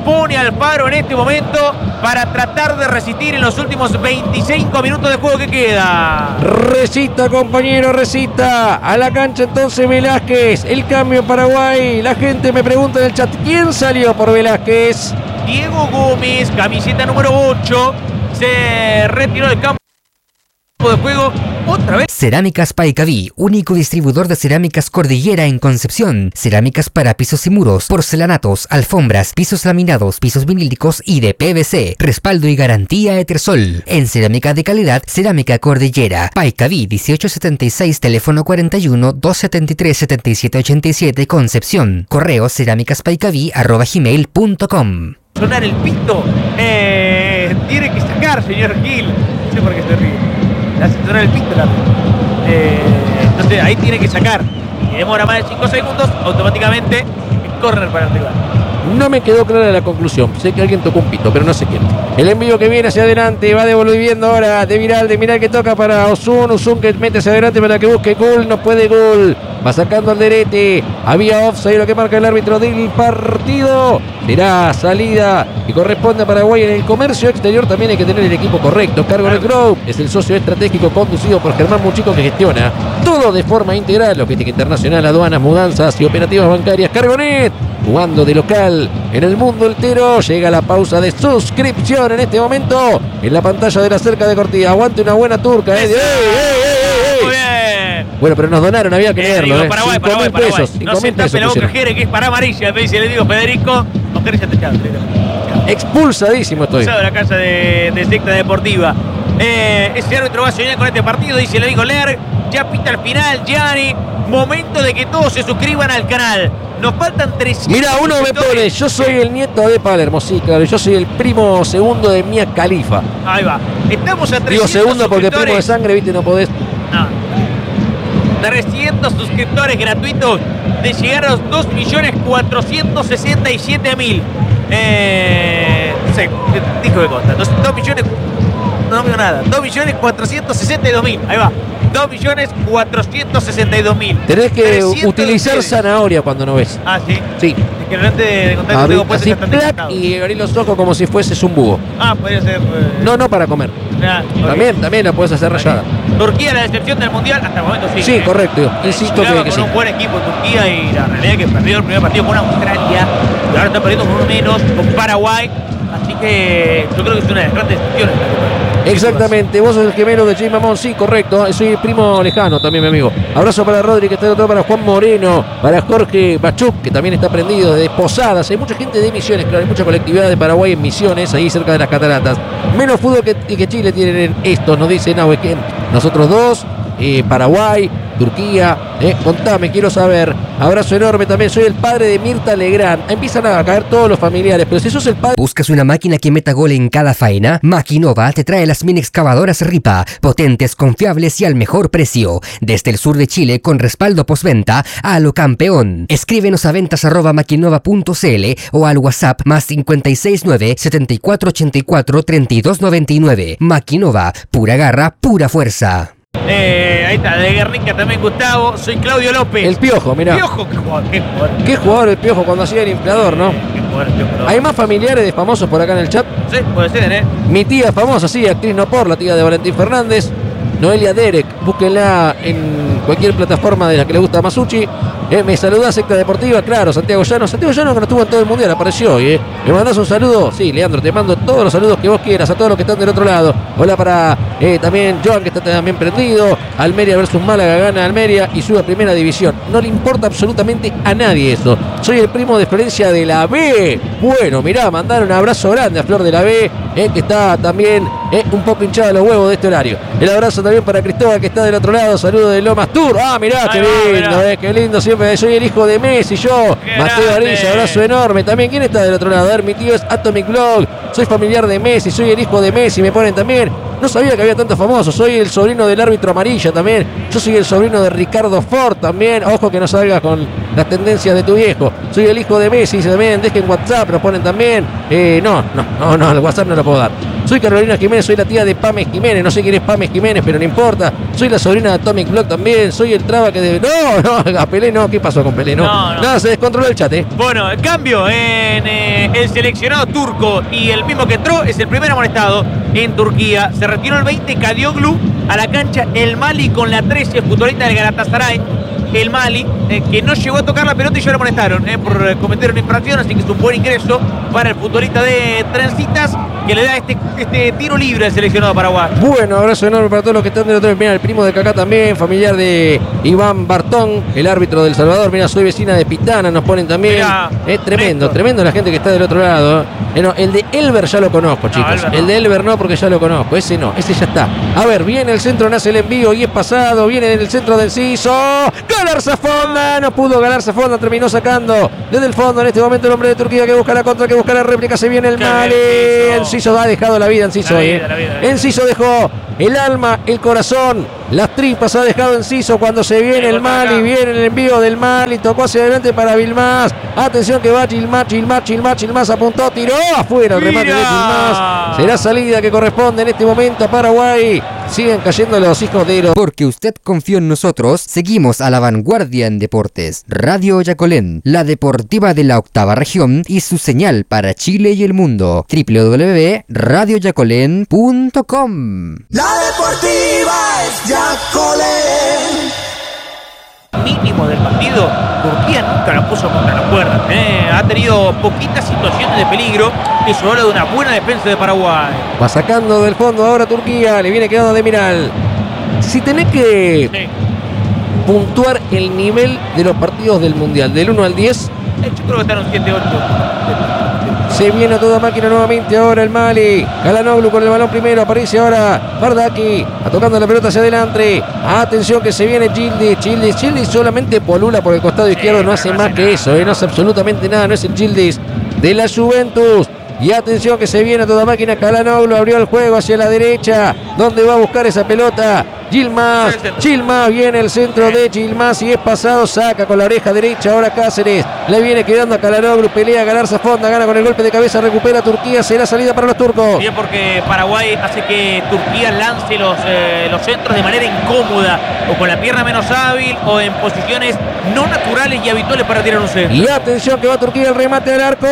pone al paro en este momento para tratar de resistir en los últimos veinticinco minutos de juego que queda. Recita, compañero, recita. A la cancha entonces Velázquez. El cambio en Paraguay. La gente me pregunta en el chat, ¿quién salió por Velázquez? Diego Gómez, camiseta número ocho, se retiró del campo de juego otra vez. Cerámicas Paicaví, único distribuidor de cerámicas Cordillera en Concepción. Cerámicas para pisos y muros, porcelanatos, alfombras, pisos laminados, pisos vinílicos y de P V C. Respaldo y garantía Etersol. En cerámica de calidad, Cerámica Cordillera. Paicaví dieciocho setenta y seis, teléfono cuarenta y uno, doscientos setenta y tres, setenta y siete ochenta y siete, Concepción. Correo cerámicaspaicaví arroba gmail punto com. Sonar el pito. Eh, tiene que sacar, señor Gil. No sé por qué se ríe. Le hace sonar el pito, la eh, entonces ahí tiene que sacar. Y demora más de cinco segundos, automáticamente córner para el rival. No me quedó clara la conclusión. Sé que alguien tocó un pito, pero no sé quién. El envío que viene hacia adelante, va devolviendo ahora de Viral, de Viral que toca para Osun, Osun que mete hacia adelante para que busque gol, no puede gol. Va sacando al derete. Había offside, lo que marca el árbitro del partido. Será salida que corresponde a Paraguay. En el comercio exterior también hay que tener el equipo correcto. Cargonet Group es el socio estratégico conducido por Germán Muchico, que gestiona todo de forma integral: logística internacional, aduanas, mudanzas y operativas bancarias. Cargonet, jugando de local en el mundo entero. Llega la pausa de suscripción en este momento en la pantalla de la cerca de Cortía. Aguante una buena turca, ¿eh? ¡Ey, ey, ey, ey! Muy bien. Bueno, pero nos donaron, había que leerlo, ¿eh? Paraguay, cinco Paraguay, mil pesos. Paraguay. No se tape la boca, Jere, que es para amarilla. Me dice, le digo, Federico, amarilla techado. Expulsadísimo estoy. De la casa de, de secta deportiva. Eh, ese árbitro va a soñar con este partido, dice el amigo Ler. Ya pita al final, Gianni. Momento de que todos se suscriban al canal. Nos faltan trescientos. Mira, uno me pone, yo soy el nieto de Palermo, sí, claro, yo soy el primo segundo de Mia Khalifa. Ahí va. Estamos a trescientos. Digo segundo porque primo de sangre, viste, no podés. No. trescientos suscriptores gratuitos de llegar a los dos millones cuatrocientos sesenta y siete mil. Eh, no sé, dijo que consta. dos millones. No veo nada. dos millones cuatrocientos sesenta y dos mil. Ahí va. dos millones cuatrocientos sesenta y dos mil. Tenés que utilizar zanahoria cuando no ves. Ah, sí. Sí. Es que realmente de contar que tengo puesto bastante encantado. Y abrir los ojos como si fueses un búho. Ah, podría ser. Eh... No, no para comer. Nah, también, también la puedes hacer rayada. Turquía, la decepción del mundial, hasta el momento sí. Sí, eh. correcto. Insisto que, que con sí. un buen equipo Turquía y la realidad es que perdió el primer partido con Australia y ahora está perdiendo con uno menos con Paraguay. Así que yo creo que es una de las grandes decepciones. Exactamente, vos sos el gemelo de Jay Mamón, sí, correcto, soy el primo lejano también, mi amigo. Abrazo para Rodri, que está de otro lado, para Juan Moreno, para Jorge Bachuk, que también está prendido desde Posadas. Hay mucha gente de Misiones, claro, hay mucha colectividad de Paraguay en Misiones, ahí cerca de las cataratas. Menos fútbol que, que Chile tienen estos, nos dice Nauequén. Nosotros dos, eh, Paraguay, Turquía, eh, contame, quiero saber. Abrazo enorme también, soy el padre de Mirta Legrand. Empiezan a caer todos los familiares, pero si sos el padre... ¿Buscas una máquina que meta gol en cada faena? Maquinova te trae las mini excavadoras Ripa, potentes, confiables y al mejor precio. Desde el sur de Chile, con respaldo postventa a lo campeón. Escríbenos a ventas arroba maquinova punto cl o al WhatsApp más cincuenta y seis nueve, setenta y cuatro ochenta y cuatro, treinta y dos noventa y nueve. Maquinova, pura garra, pura fuerza. Eh, ahí está, de Guernica también Gustavo. Soy Claudio López. El Piojo, mirá. Piojo, qué jugador, qué jugador. Qué jugador el Piojo cuando hacía el inflador, ¿no? Qué jugador el Piojo. ¿Hay más familiares de famosos por acá en el chat? Sí, puede ser, ¿eh? Mi tía famosa, sí, actriz no por, la tía de Valentín Fernández. Noelia Derek, búsquenla en cualquier plataforma de la que le gusta a Masucci. Eh, me saluda Secta Deportiva, claro, Santiago Llano. Santiago Llano que no estuvo en todo el mundial, apareció hoy, ¿eh? ¿Me mandás un saludo? Sí, Leandro, te mando todos los saludos que vos quieras, a todos los que están del otro lado. Hola para eh, también Joan, que está también prendido. Almeria versus Málaga, gana Almeria y sube a primera división. No le importa absolutamente a nadie eso. Soy el primo de Florencia de la B. Bueno, mirá, mandar un abrazo grande a Flor de la B, eh, que está también eh, un poco hinchada los huevos de este horario. El abrazo también para Cristóbal, que está del otro lado. Saludo de Lomas Tour. Ah, mirá, qué lindo, eh, qué lindo. Siempre soy el hijo de Messi, yo. Qué Mateo grande. Arilla, abrazo enorme. También, ¿quién está del otro lado? A ver, mi tío es Atomic Blog. Soy familiar de Messi, soy el hijo de Messi. Me ponen también. No sabía que había tantos famosos. Soy el sobrino del árbitro amarilla también. Yo soy el sobrino de Ricardo Ford también. Ojo que no salgas con las tendencias de tu viejo. Soy el hijo de Messi también. Dejen WhatsApp, nos ponen también. Eh, no, no, no, no, el WhatsApp no lo puedo dar. Soy Carolina Jiménez, soy la tía de Pames Jiménez. No sé quién es Pames Jiménez, pero no importa. Soy la sobrina de Atomic Block también. Soy el traba que debe... No, no, a Pelé no. ¿Qué pasó con Pelé? No, No, no. Nada, se descontroló el chat, ¿eh? Bueno, cambio en eh, el seleccionado turco y el mismo que entró es el primer amonestado en Turquía. Se retiró el veinte Kadioglu a la cancha el Mali con la trece, futbolista del Galatasaray. El Mali, eh, que no llegó a tocar la pelota y ya lo amonestaron eh, por eh, cometer una infracción, así que es un buen ingreso para el futbolista de Trencitas, que le da este, este tiro libre al seleccionado paraguayo. Bueno, abrazo enorme para todos los que están del otro lado. Mira, el primo de Kaká también, familiar de Iván Bartón, el árbitro del Salvador. Mira, soy vecina de Pitana, nos ponen también. Mirá, es tremendo, Néstor. tremendo la gente que está del otro lado. Eh, no, el de Elber ya lo conozco, chicos. Elber no. El de Elber no, porque ya lo conozco. Ese no, ese ya está. A ver, viene el centro, nace el envío y es pasado. Viene en el centro del Enciso. Galarza Fonda, no pudo Galarza Fonda, terminó sacando desde el fondo en este momento el hombre de Turquía que busca la contra, que busca la réplica. Se viene el Qué Mali. bien, Enciso. Enciso ha dejado la vida, Enciso. La eh. vida, la vida, la vida. Enciso dejó el alma, el corazón, las tripas ha dejado Enciso cuando se viene el Mali, viene el envío del Mali, tocó hacia adelante para Vilmás. Atención que va Gilmás, Gilmás, Gilmás, Gilmás apuntó, tiró afuera el remate de Gilmás. Será salida que corresponde en este momento a Paraguay. Siguen cayendo los hijos de los... Porque usted confió en nosotros, seguimos a la vanguardia en deportes. Radio Yacolén, la deportiva de la octava región y su señal para Chile y el mundo. doble u doble u doble u punto radio yacolén punto com. La deportiva es Yacolén. Mínimo del partido, Turquía nunca lo puso contra la cuerda. Eh. Ha tenido poquitas situaciones de peligro. Eso habla de una buena defensa de Paraguay. Va sacando del fondo ahora Turquía, le viene quedando de Miral. Si tenés que Sí. puntuar el nivel de los partidos del Mundial, del uno al diez, Eh, Yo creo que están un siete ocho. se viene a toda máquina nuevamente ahora el Mali. Galanoglu con el balón primero. Aparece ahora Bardaki. A tocando la pelota hacia adelante. Atención que se viene Gildiz. Gildiz. Gildiz solamente polula por el costado izquierdo. No hace más que eso. Eh. No hace absolutamente nada. No es el Gildiz de la Juventus. Y atención que se viene a toda máquina. Galanoglu abrió el juego hacia la derecha. ¿Dónde va a buscar esa pelota? Gilmás, Gilmás, viene el centro de Gilmás y es pasado, saca con la oreja derecha, ahora Cáceres, le viene quedando a Galanoglu, pelea Galarza Fonda, gana con el golpe de cabeza, recupera Turquía, será salida para los turcos. Bien, porque Paraguay hace que Turquía lance los, eh, los centros de manera incómoda, o con la pierna menos hábil, o en posiciones no naturales y habituales para tirar un centro. Y atención que va Turquía, el remate al arco,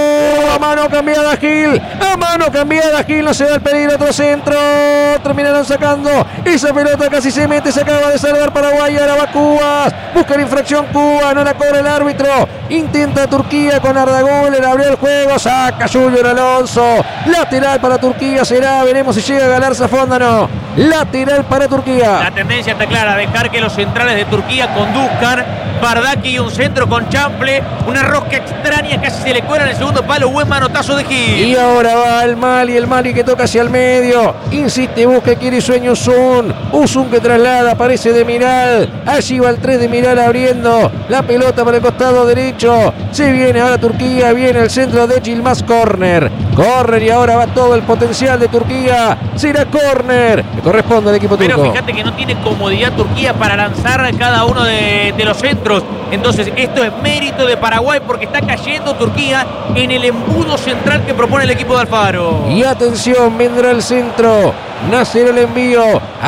a mano cambiada Gil, a mano cambiada Gil, no se da el peligro, otro centro, terminaron sacando esa pelota, casi se mete, se acaba de salvar Paraguay, ahora va Cubas, busca la infracción Cuba, no la cobra el árbitro, intenta Turquía con Arda Güler, abrió el juego, saca Junior Alonso, lateral para Turquía será, veremos si llega a Galarza Fonda, no, lateral para Turquía. La tendencia está clara, dejar que los centrales de Turquía conduzcan. Bardaki y un centro con Chample, una rosca extraña, casi se le cuela en el segundo palo, buen manotazo de Gil. Y ahora va el Mali, el Mali que toca hacia el medio, insiste, busca, quiere sueño Usun, Usun que traslada, aparece de Miral, allí va el tres de Miral abriendo la pelota para el costado derecho, se viene ahora Turquía, viene el centro de Gilmás, córner, córner y ahora va todo el potencial de Turquía, será córner, que corresponde al equipo turco. Pero fíjate que no tiene comodidad Turquía para lanzar cada uno de, de los centros. Entonces esto es mérito de Paraguay porque está cayendo Turquía en el embudo central que propone el equipo de Alfaro. Y atención, vendrá el centro, nace el envío,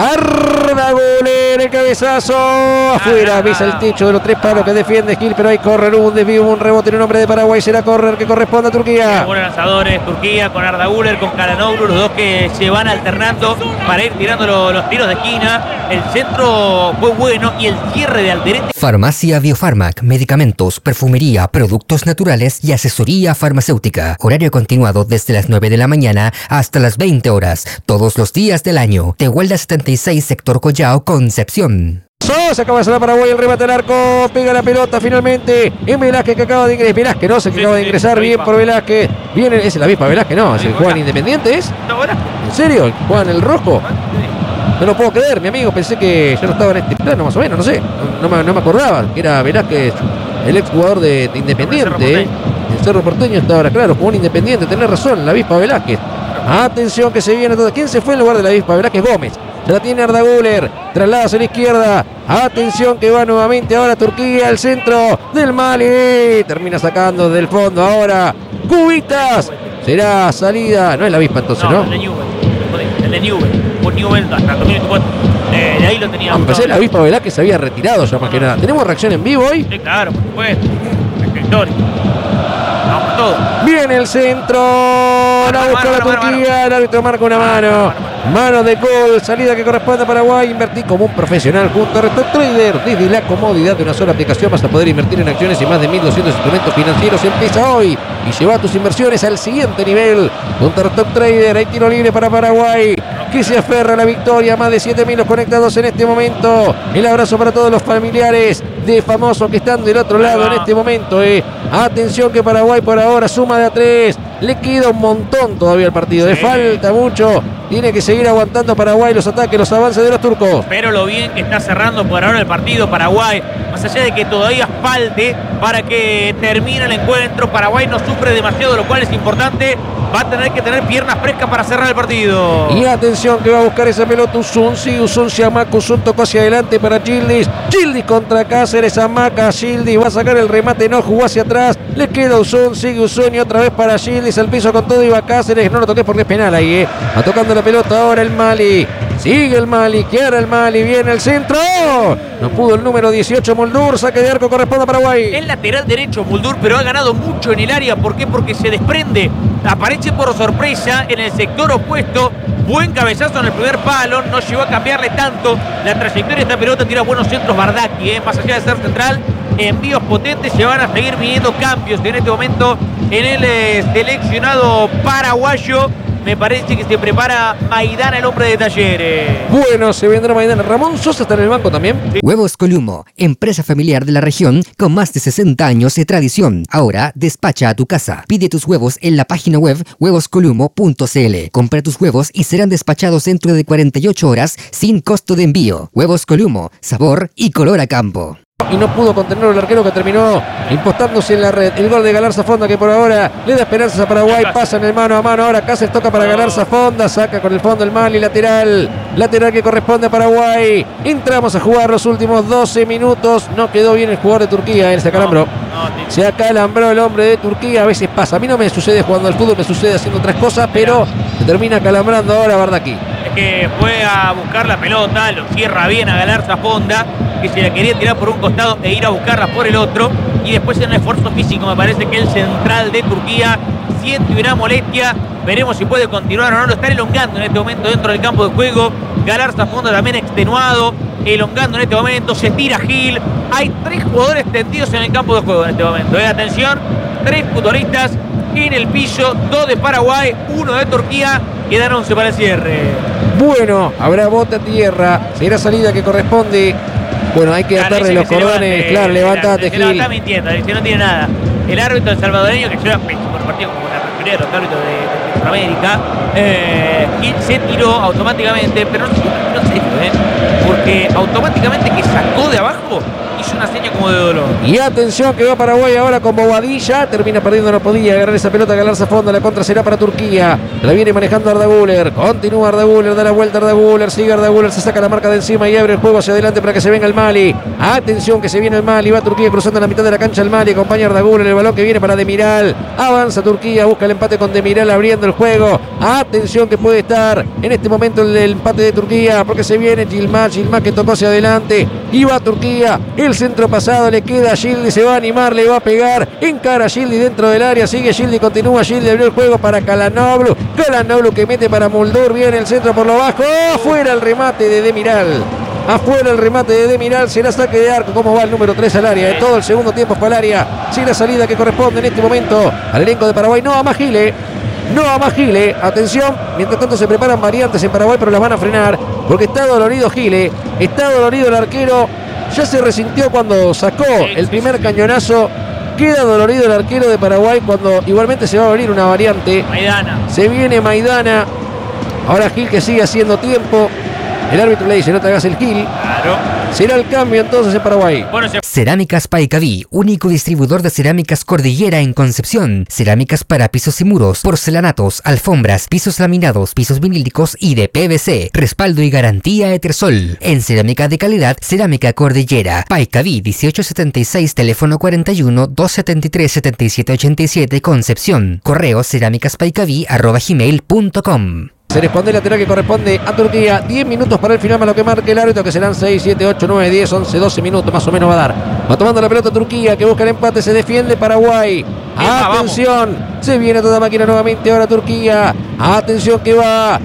Arda Güler, el cabezazo, afuera, pisa el techo de los tres palos que defiende Gil, pero hay correr, un desvío, un rebote en el nombre de Paraguay, será correr que corresponde a Turquía. Buenos lanzadores, Turquía con Arda Güler, con Galanoglu, los dos que se van alternando para ir tirando los, los tiros de esquina. El centro fue bueno y el cierre de Alderete. Farmacia Biofarmac, medicamentos, perfumería, productos naturales y asesoría farmacéutica. Horario continuado desde las nueve de la mañana hasta las veinte horas, todos los días del año. Tehuelda setenta y seis, sector Collao, Concepción. Se acaba de salir Paraguay, el remate al arco, pega la pelota finalmente en Velázquez que acaba de ingresar, Velázquez no, se que Sí, acaba de sí, ingresar, la bien avispa. por Velázquez, viene, es el avispa Velázquez, no, es el Juan Independiente, ¿es? No, ahora. ¿En serio? ¿Juan el Rojo? No lo puedo creer, mi amigo, pensé que ya no estaba en este plano, más o menos, no sé, no, no me, no me acordaba que era Velázquez, el ex jugador de, de Independiente, ¿eh? El Cerro Porteño está ahora, claro, jugó en Independiente, tenés razón, la avispa Velázquez. Atención que se viene todo. ¿Quién se fue en lugar de la avispa Velázquez? Gómez. Se la tiene Arda Güler, traslada hacia la izquierda. Atención que va nuevamente ahora Turquía, el centro del Mali. Termina sacando del fondo ahora Cubitas. Será salida, no es la avispa entonces, ¿no? No, el de Newell. El de Newell. Por Newell hasta el dos mil veinticuatro. Eh, de ahí lo teníamos. Empecé la avispa Velázquez se había retirado ya más que nada. ¿Tenemos reacción en vivo hoy? Sí, claro, por supuesto. Escritorio. Vamos por todo. Viene el centro. La busca la Turquía. El árbitro marca una mano. Mano de gol. Salida que corresponde a Paraguay. Invertí como un profesional junto a Restock Trader. Desde la comodidad de una sola aplicación vas a poder invertir en acciones y más de mil doscientos instrumentos financieros. Empieza hoy y lleva tus inversiones al siguiente nivel. Junto a Restock Trader. Hay tiro libre para Paraguay, que se aferra a la victoria. Más de siete mil los conectados en este momento. El abrazo para todos los familiares de Famoso que están del otro lado en este momento. Eh. Atención que Paraguay por ahora suma de a tres. Le queda un montón todavía al partido. Le sí. falta mucho. Tiene que seguir aguantando Paraguay los ataques, los avances de los turcos. Pero lo bien que está cerrando por ahora el partido Paraguay. Más allá de que todavía falte para que termine el encuentro. Paraguay no sufre demasiado, lo cual es importante. Va a tener que tener piernas frescas para cerrar el partido. Y atención que va a buscar esa pelota Usun. Sí, Usun se amaca. Usun tocó hacia adelante para Gildis. Gildis contra Cáceres. Amaca Gildis. Va a sacar el remate. No jugó hacia atrás. Le queda Usun. Sigue Usun y otra vez para Gildis. Al piso con todo iba Cáceres. No lo toqué porque es penal ahí. Eh. Va tocando la pelota ahora el Mali. Sigue el Mali. Quiere el Mali. Viene el centro. No pudo el número dieciocho Muldur. Saque de arco corresponde a Paraguay. El lateral derecho Muldur, pero ha ganado mucho en el área. ¿Por qué? Porque se desprende. Aparece por sorpresa en el sector opuesto. Buen cabezazo en el primer palo. No llegó a cambiarle tanto la trayectoria de esta pelota. Tira buenos centros Bardaki, ¿eh? Más allá de ser central. Envíos potentes. Se van a seguir viniendo cambios en este momento en el eh, seleccionado paraguayo. Me parece que se prepara Maidana, el hombre de Talleres. Bueno, se vendrá Maidana. Ramón Sosa está en el banco también. Sí. Huevos Columo, empresa familiar de la región con más de sesenta años de tradición. Ahora despacha a tu casa. Pide tus huevos en la página web huevos columo punto c l. Compra tus huevos y serán despachados dentro de cuarenta y ocho horas sin costo de envío. Huevos Columo, sabor y color a campo. Y no pudo contener el arquero que terminó impostándose en la red. El gol de Galarza Fonda que por ahora le da esperanzas a Paraguay. Pasa en el mano a mano. Ahora Cáceres toca para Galarza Fonda. Saca con el fondo el Mali. Lateral. Lateral que corresponde a Paraguay. Entramos a jugar los últimos doce minutos. No quedó bien el jugador de Turquía. Él se acalambró. Se acalambró el hombre de Turquía. A veces pasa. A mí no me sucede jugando al fútbol. Me sucede haciendo otras cosas. Pero se termina acalambrando ahora Bardaki. Que fue a buscar la pelota, lo cierra bien a Galarza Fonda, que se la quería tirar por un costado e ir a buscarla por el otro, y después en un esfuerzo físico me parece que el central de Turquía siente una molestia. Veremos si puede continuar o no. Lo está elongando en este momento dentro del campo de juego. Galarza Fonda también extenuado, elongando en este momento. Se tira Gil. Hay tres jugadores tendidos en el campo de juego en este momento. ¿eh? Atención, tres futbolistas en el piso, dos de Paraguay, uno de Turquía. Quedan once para el cierre. Bueno, habrá bote a tierra. Será salida que corresponde. Bueno, hay que atarle los cordones. Levante, claro, levantate, Gil. Se está mintiendo, dice, no tiene nada. El árbitro del salvadoreño, que lleva pésimo partido como la mayoría de los árbitros de, de Centroamérica, eh, Gil se tiró automáticamente, pero no se tiró en serio, ¿eh? Porque automáticamente que sacó de abajo hizo una seña como de dolor. Y atención que va Paraguay ahora con Bobadilla. Termina perdiendo, no podía agarrar esa pelota. Galarza Fonda, la contra será para Turquía. La viene manejando Arda Güler. Continúa Arda Güler, da la vuelta Arda Güler. Sigue Arda Güler, se saca la marca de encima y abre el juego hacia adelante para que se venga el Mali. Atención que se viene el Mali. Va Turquía cruzando la mitad de la cancha el Mali. Acompaña Arda Güler. El balón que viene para Demiral. Avanza Turquía, busca el empate con Demiral abriendo el juego. Atención que puede estar en este momento el, el empate de Turquía, porque se viene Gilmar. Gilmar que tocó hacia adelante. Y va Turquía. El centro pasado le queda a Gildi. Se va a animar, le va a pegar. Encara a Gildi dentro del área. Sigue Gildi, continúa Gildi. Abrió el juego para Calanoglu. Calanoglu que mete para Muldur. Viene el centro por lo bajo. Afuera el remate de Demiral. Afuera el remate de Demiral. Será saque de arco. ¿Cómo va el número tres al área? De todo el segundo tiempo para el área. Sin la salida que corresponde en este momento al elenco de Paraguay. No a más Gile. No a más Gile. Atención. Mientras tanto se preparan variantes en Paraguay, pero las van a frenar. Porque está dolorido Gile. Está dolorido el arquero. Ya se resintió cuando sacó el primer cañonazo. Queda dolorido el arquero de Paraguay cuando igualmente se va a venir una variante. Maidana. Se viene Maidana. Ahora Gil que sigue haciendo tiempo. El árbitro le dice, no te hagas el gil. Claro. Será el cambio entonces en Paraguay. Bueno, se... Cerámicas Paicaví, único distribuidor de cerámicas Cordillera en Concepción. Cerámicas para pisos y muros, porcelanatos, alfombras, pisos laminados, pisos vinílicos y de P V C. Respaldo y garantía Etersol. En cerámica de calidad, Cerámica Cordillera. Paicaví dieciocho setenta y seis, teléfono cuarenta y uno, doscientos setenta y tres, setenta y siete ochenta y siete, Concepción. Correo cerámicaspaicaví arroba gmail punto com. Se responde el lateral que corresponde a Turquía. diez minutos para el final, más lo que marque el árbitro, que serán seis, siete, ocho, nueve, diez, once, doce minutos más o menos va a dar. Va tomando la pelota Turquía, que busca el empate, se defiende Paraguay. Atención, se viene toda máquina nuevamente ahora Turquía. Atención que va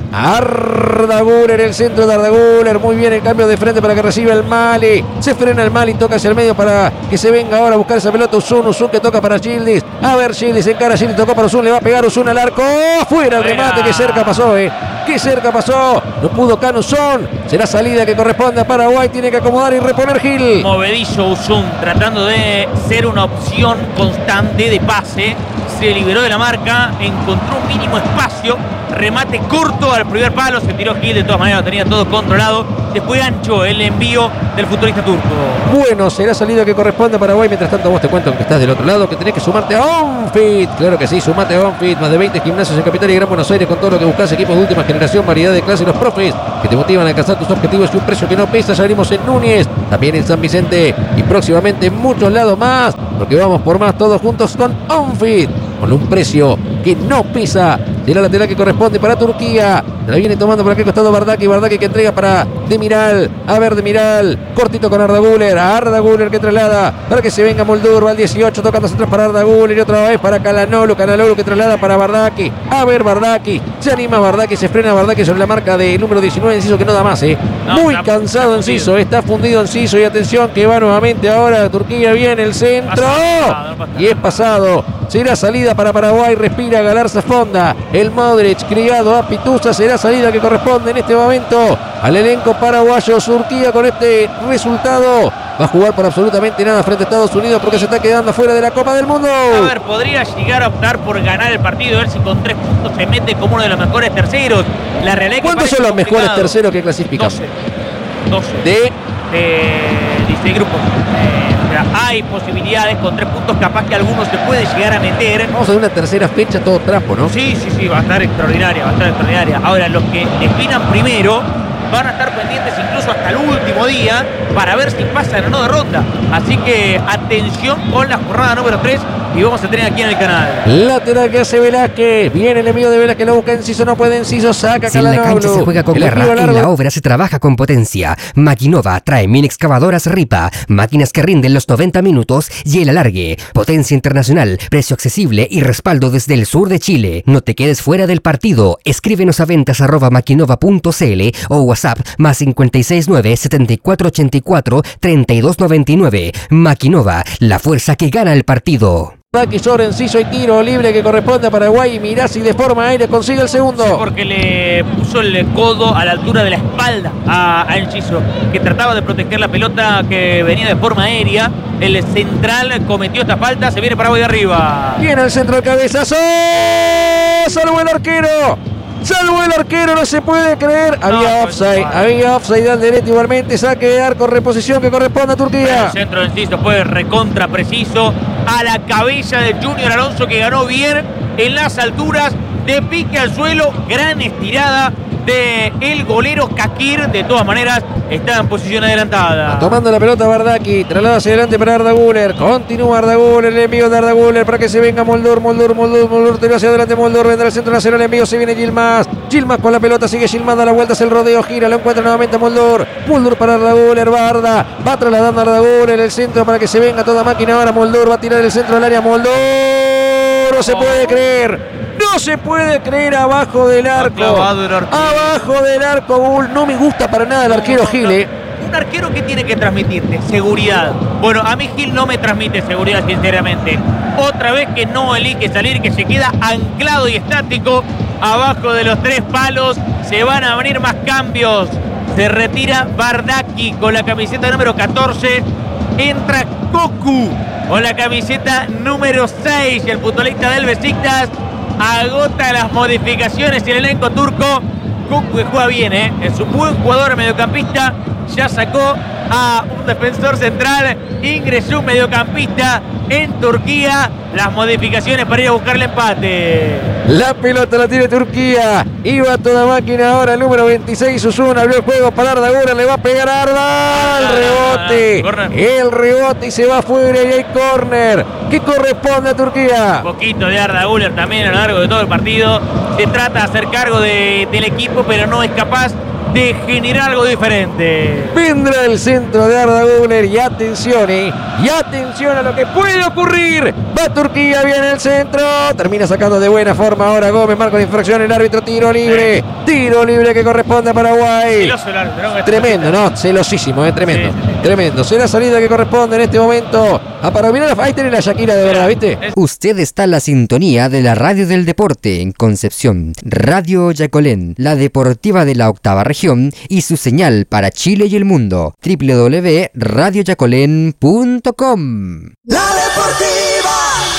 Arda Güler, el centro de Arda Güler. Muy bien el cambio de frente para que reciba el Mali. Se frena el Mali, toca hacia el medio para que se venga ahora a buscar esa pelota Usun. Usun que toca para Gildis. A ver, Gildis encara, Gildis tocó para Usun, le va a pegar Usun al arco. Fuera el remate, que cerca pasó, eh. Que cerca pasó. No pudo Cano Usun. Será salida que corresponde a Paraguay. Tiene que acomodar y reponer Gil. Movedizo Usun, tratando de ser una opción constante de pase. Se liberó de la marca, encontró un mínimo espacio, remate corto al primer palo, se tiró Gil, de todas maneras lo tenía todo controlado. Después ancho el envío del futbolista turco. Bueno, será salida que corresponde a Paraguay. Mientras tanto vos te cuento que estás del otro lado, que tenés que sumarte a OnFit. Claro que sí, sumate a OnFit. Más de veinte gimnasios en Capital y Gran Buenos Aires, con todo lo que buscas, equipos de última generación, variedad de clases, los profes que te motivan a alcanzar tus objetivos y un precio que no pesa. Ya venimos en Núñez, también en San Vicente y próximamente en muchos lados más, porque vamos por más todos juntos con OnFit, con un precio que no pesa. Será lateral que corresponde para Turquía. Se la viene tomando por aquel costado Bardaki. Bardaki que entrega para Demiral. A ver, Demiral. Cortito con Arda Güler. A Arda Güler que traslada para que se venga Moldur. Va al dieciocho tocando hacia atrás para Arda Güler. Y otra vez para Calanolo. Calanolo que traslada para Bardaki. A ver, Bardaki. Se anima Bardaki. Se frena Bardaki sobre la marca de número diecinueve. Enciso que no da más, eh. No, Muy está, cansado está Enciso. Está fundido Enciso. Y atención que va nuevamente ahora. Turquía viene el centro. Pasado, pasado. Y es pasado. Será salida para Paraguay. Respira Galarza Fonda. El Modric criado a Pituza. Será salida que corresponde en este momento al elenco paraguayo. Turquía con este resultado va a jugar por absolutamente nada frente a Estados Unidos, porque se está quedando fuera de la Copa del Mundo. A ver, podría llegar a optar por ganar el partido, a ver si con tres puntos se mete como uno de los mejores terceros. La realidad es que ¿cuántos son los complicado. mejores terceros que clasifican? doce. doce. De de dieciséis grupos. Eh, o sea, hay posibilidades con tres puntos, capaz que algunos se puede llegar a meter. Vamos a ver una tercera fecha todo trapo, ¿no? Sí, sí, sí, va a estar extraordinaria, va a estar extraordinaria. Ahora, los que definan primero van a estar pendientes incluso hasta el último día para ver si pasan o no de ronda. Así que atención con la jornada número tres y vamos a tener aquí en el canal. Lateral que hace Velázquez. Viene el envío de Velázquez, lo busca Enciso, no puede Enciso, saca Si en la Calanoglu. cancha se juega con El garra, envío en la largo. obra se trabaja con potencia. Maquinova trae mini excavadoras Ripa, máquinas que rinden los noventa minutos y el alargue. Potencia internacional, precio accesible y respaldo desde el sur de Chile. No te quedes fuera del partido. Escríbenos a ventas arroba maquinova punto cl o WhatsApp más cinco seis nueve, setenta y cuatro ochenta y cuatro, treinta y dos noventa y nueve. Maquinova, la fuerza que gana el partido. Aquí sobre Enciso y tiro libre que corresponde a Paraguay. Y mirá si de forma aérea consigue el segundo. Porque le puso el codo a la altura de la espalda a, a Enciso, que trataba de proteger la pelota que venía de forma aérea. El central cometió esta falta, se viene Paraguay de arriba. Viene el centro de cabezazo. Salvo el arquero. Salvo el arquero, no se puede creer. Había No, offside, no. había offside al derecho igualmente. Saque de arco, reposición que corresponde a El Turquía. centro de Enciso fue recontra preciso a la cabeza de Junior Alonso, que ganó bien en las alturas, de pique al suelo, gran estirada de el golero Kakir. De todas maneras está en posición adelantada. Tomando la pelota Bardaki, traslada hacia adelante para Arda Güler. Continúa Arda Güler, el envío de Arda Güler para que se venga Moldur, Moldur, Moldur, Moldur, tiró hacia adelante Moldur, vendrá al centro nacional, el envío, se viene Yilmaz. Yilmaz con la pelota, sigue Yilmaz, da la vuelta, hace el rodeo, gira, lo encuentra nuevamente Moldur. Moldur para Arda Güler, va Arda, va trasladando a Arda Güler, el centro para que se venga toda máquina ahora. Moldur va a tirar el centro del área, Moldur, no se puede creer. No se puede creer, abajo del arco. clavado el arquero. Abajo del arco, Bull. No me gusta para nada el arquero Gil, eh. Un arquero que tiene que transmitirte seguridad. Bueno, a mí Gil no me transmite seguridad, sinceramente. Otra vez que no elige salir, que se queda anclado y estático abajo de los tres palos. Se van a venir más cambios. Se retira Bardaki con la camiseta número catorce. Entra Koku con la camiseta número seis. El futbolista del Besiktas agota las modificaciones y el elenco turco Cucu que juega bien, ¿eh? Es un buen jugador mediocampista. Ya sacó a un defensor central. Ingresó un mediocampista en Turquía. Las modificaciones para ir a buscar el empate. La pelota la tiene Turquía. Iba a toda máquina ahora el número veintiséis. Susuna abrió el juego para Arda Güler. Le va a pegar a Arda. El rebote. No, no, no, el rebote y se va afuera y hay córner. ¿Qué corresponde a Turquía? Un poquito de Arda Güler también a lo largo de todo el partido. Se trata de hacer cargo de, del equipo, pero no es capaz de generar algo diferente. Vendrá el centro de Arda Güler y atención, eh, y atención a lo que puede ocurrir. Va Turquía, viene el centro, termina sacando de buena forma ahora Gómez, marca la infracción, el árbitro, tiro libre, tiro libre que corresponde a Paraguay. Celoso el árbitro, ¿no? Tremendo, ¿no? Celosísimo, eh, tremendo, Sí, sí, sí. tremendo. Será salida que corresponde en este momento a Paraguay. Mirá, ahí tenés la Shakira de verdad, ¿viste? Usted está en la sintonía de la radio del deporte en Concepción, Radio Yacolén, la deportiva de la octava región y su señal para Chile y el mundo, doble u doble u doble u punto radio yacolén punto com. La Deportiva.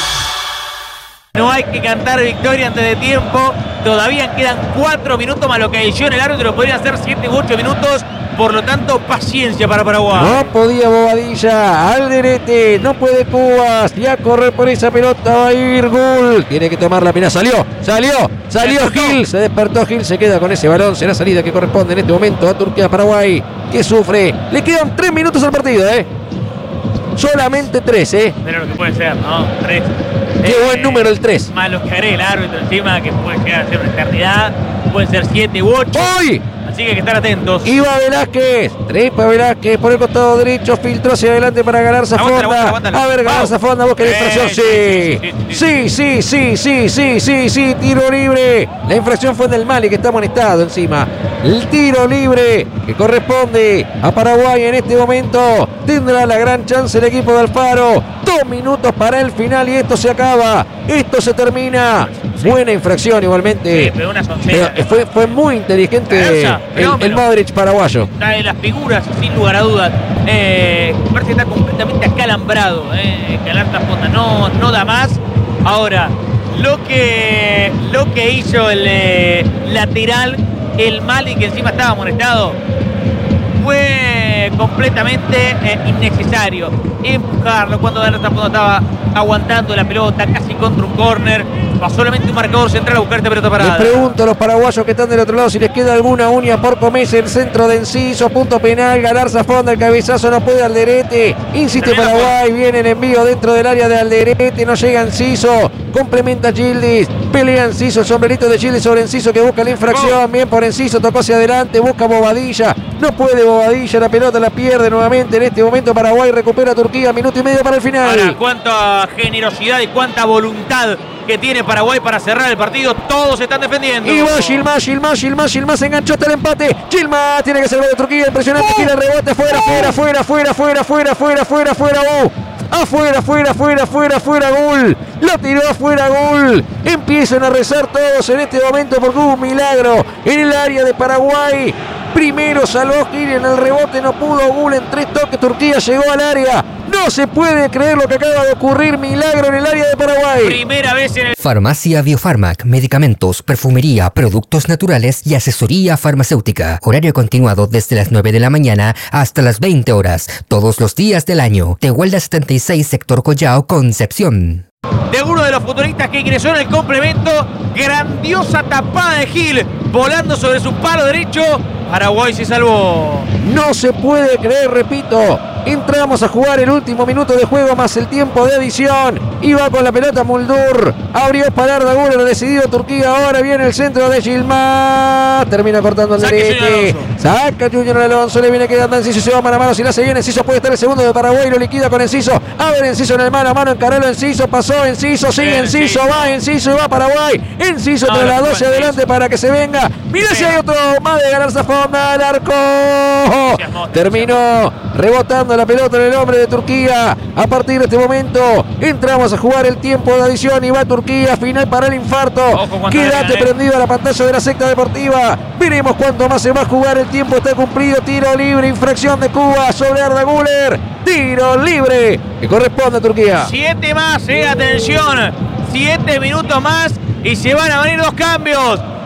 No hay que cantar victoria antes de tiempo. Todavía quedan cuatro minutos más lo que dio en el árbitro. Podrían ser siete u ocho minutos. Por lo tanto, paciencia para Paraguay. No podía Bobadilla, Alderete, no puede Cubas, y a correr por esa pelota va a ir Gul. Tiene que tomar la pena, salió, salió, salió Gil, se despertó Gil, se queda con ese balón, será salida que corresponde en este momento a Turquía-Paraguay, que sufre. Le quedan tres minutos al partido, ¿eh? Solamente tres, ¿eh? Pero lo que puede ser, ¿no? Tres. Qué Eh, buen número el tres. Más los que agrega el árbitro encima, que puede llegar a ser una eternidad. Pueden ser siete u ocho. ¡Hoy! Así que hay que estar atentos. Iba Velázquez, trepa Velázquez por el costado derecho, filtró hacia adelante para ganar Aguántala, Zafonda. aguántala, A ver, ganar Pau. Zafonda, busca la Eh, infracción, sí, sí. Sí, sí, sí, sí, sí, sí, tiro libre. La infracción fue del Mali, que está amonestado encima. El tiro libre que corresponde a Paraguay en este momento. Tendrá la gran chance el equipo de Alfaro. Dos minutos para el final y esto se acaba. Esto se termina. Buena infracción igualmente. Sí, pero una soncera. Pero fue, fue muy inteligente Esa, el, el fenómeno. Modric paraguayo. Está de las figuras, sin lugar a dudas. Eh, parece que está completamente acalambrado. Eh, que Alerta Fonda no, no da más. Ahora, lo que, lo que hizo el eh, lateral, el Mali, que encima estaba amonestado, fue completamente eh, innecesario. Empujarlo cuando Alerta Fonda estaba aguantando la pelota, casi contra un córner. Va solamente un marcador central a buscar esta pelota parada. Les pregunto a los paraguayos que están del otro lado si les queda alguna uña por comerse. El centro de Enciso, punto penal, Galarza Fonda, el cabezazo no puede Alderete. Insiste Tremendo Paraguay, viene el envío dentro del área de Alderete, no llega Enciso, complementa Gildis, pelea Enciso, el sombrerito de Gildis sobre Enciso que busca la infracción, bien por Enciso, tocó hacia adelante, busca Bobadilla, no puede Bobadilla, la pelota la pierde nuevamente en este momento Paraguay, recupera Turquía, minuto y medio para el final. Ahora, cuánta generosidad y cuánta voluntad que tiene Paraguay para cerrar el partido. Todos se están defendiendo. Y va Gilmás, Gilmás, Gilmás, Gilmás se enganchó hasta el empate. Gilmás tiene que ser de Turquía, impresionante. Gira el rebote, fuera, fuera, fuera, fuera, fuera, fuera, fuera, fuera, fuera, gol. Afuera, fuera, fuera, fuera, fuera, gol. Lo tiró afuera, gol. Empiezan a rezar todos en este momento porque hubo un milagro en el área de Paraguay. Primero salvó Gil en el rebote, no pudo Gul en tres toques. Turquía llegó al área. No se puede creer lo que acaba de ocurrir. Milagro en el área de Paraguay. Primera vez en el Farmacia Biofarmac, medicamentos, perfumería, productos naturales y asesoría farmacéutica. Horario continuado desde las nueve de la mañana hasta las veinte horas, todos los días del año. Tehuelda setenta y seis, sector Collao, Concepción. de uno de los futbolistas que ingresó en el complemento. Grandiosa tapada de Gil, volando sobre su palo derecho. Paraguay se salvó. No se puede creer, repito. Entramos a jugar el último minuto de juego más el tiempo de adición. Iba con la pelota Muldur. Abrió para Arda Güler, decidido Turquía. Ahora viene el centro de Gilmás. Termina cortando el Saque derecho. Saca Junior Alonso. Le viene quedando Enciso. Se va mano a mano. Si la hace bien, Enciso puede estar el segundo de Paraguay. Lo liquida con Enciso. A ver, Enciso en el mano a mano. Encaralo Enciso. Pasó Enciso. Sigue Bien, Enciso. sí. Va Enciso y va Paraguay. Enciso No, entre no, las no, doce no, adelante Enciso. para que se venga. Mira si hay otro más de ganar Zafonda al arco. Gracias, Mota, Terminó rebotando la pelota en el hombre de Turquía. A partir de este momento entramos a jugar el tiempo de adición y va Turquía. Final para el infarto. Ojo cuando Quédate vengan, eh. prendido a la pantalla de la secta deportiva. Veremos cuánto más se va a jugar. El tiempo está cumplido. Tiro libre. Infracción de Cuba sobre Arda Güler. Tiro libre que corresponde a Turquía. Siete más, eh, atención. Siete minutos más y se van a venir dos cambios.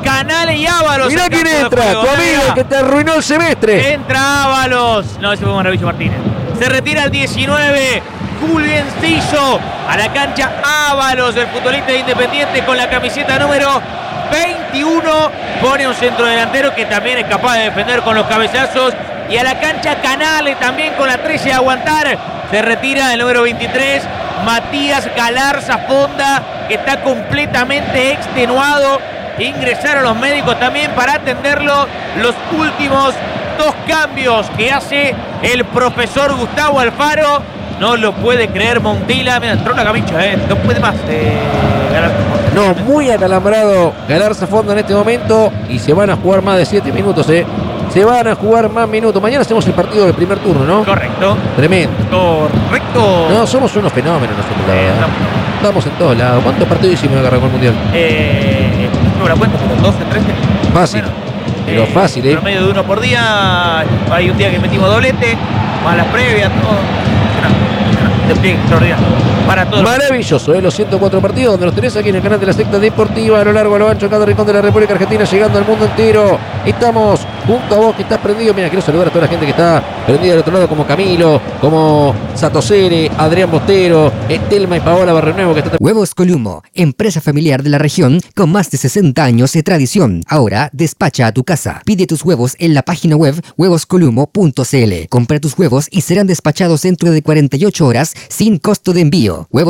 Canales y Ábalos. Mirá en quién campo de entra, juego. tu amigo Mira. que te arruinó el semestre. Entra Ábalos. No, ese fue Maravillo Martínez. Se retira el diecinueve. Julio Enciso. A la cancha Ábalos, el futbolista de Independiente, con la camiseta número veintiuno. Pone un centro delantero que también es capaz de defender con los cabezazos. Y a la cancha Canales también con la trece de aguantar. Se retira el número veintitrés. Matías Galarza Fonda, que está completamente extenuado. Ingresaron los médicos también para atenderlo. Los últimos dos cambios que hace el profesor Gustavo Alfaro. No lo puede creer Montila. Mira, entró la camisa, eh. No puede más eh, Galarza Fonda. No, muy acalambrado Galarza Fonda en este momento. Y se van a jugar más de siete minutos, eh. Se van a jugar más minutos. Mañana hacemos el partido del primer turno, ¿no? Correcto. Tremendo. Correcto. No, somos unos fenómenos nosotros, la Eh, verdad. no. Estamos en todos lados. ¿Cuántos partidos hicimos que arrancó el Mundial? Eh, no la cuenta, pero doce, trece. Fácil. Bueno, Pero fácil, ¿eh? Promedio de uno por día. Hay un día que metimos doblete, más las previas, todo. Impresionante, impresionante. Despliegue extraordinario. Para todos. Maravilloso, ¿eh? Los ciento cuatro partidos donde los tenés aquí en el canal de la Secta Deportiva, a lo largo, a lo ancho, en cada rincón de la República Argentina, llegando al mundo entero. Estamos junto a vos que estás prendido. Mira, quiero saludar a toda la gente que está prendida del otro lado, como Camilo, como Satosere, Adrián Bostero, Estelma y Paola Barrenuevo, que están... Huevos Columo, empresa familiar de la región con más de sesenta años de tradición. Ahora despacha a tu casa. Pide tus huevos en la página web huevos columo punto c l. Compra tus huevos y serán despachados dentro de cuarenta y ocho horas sin costo de envío. Huevos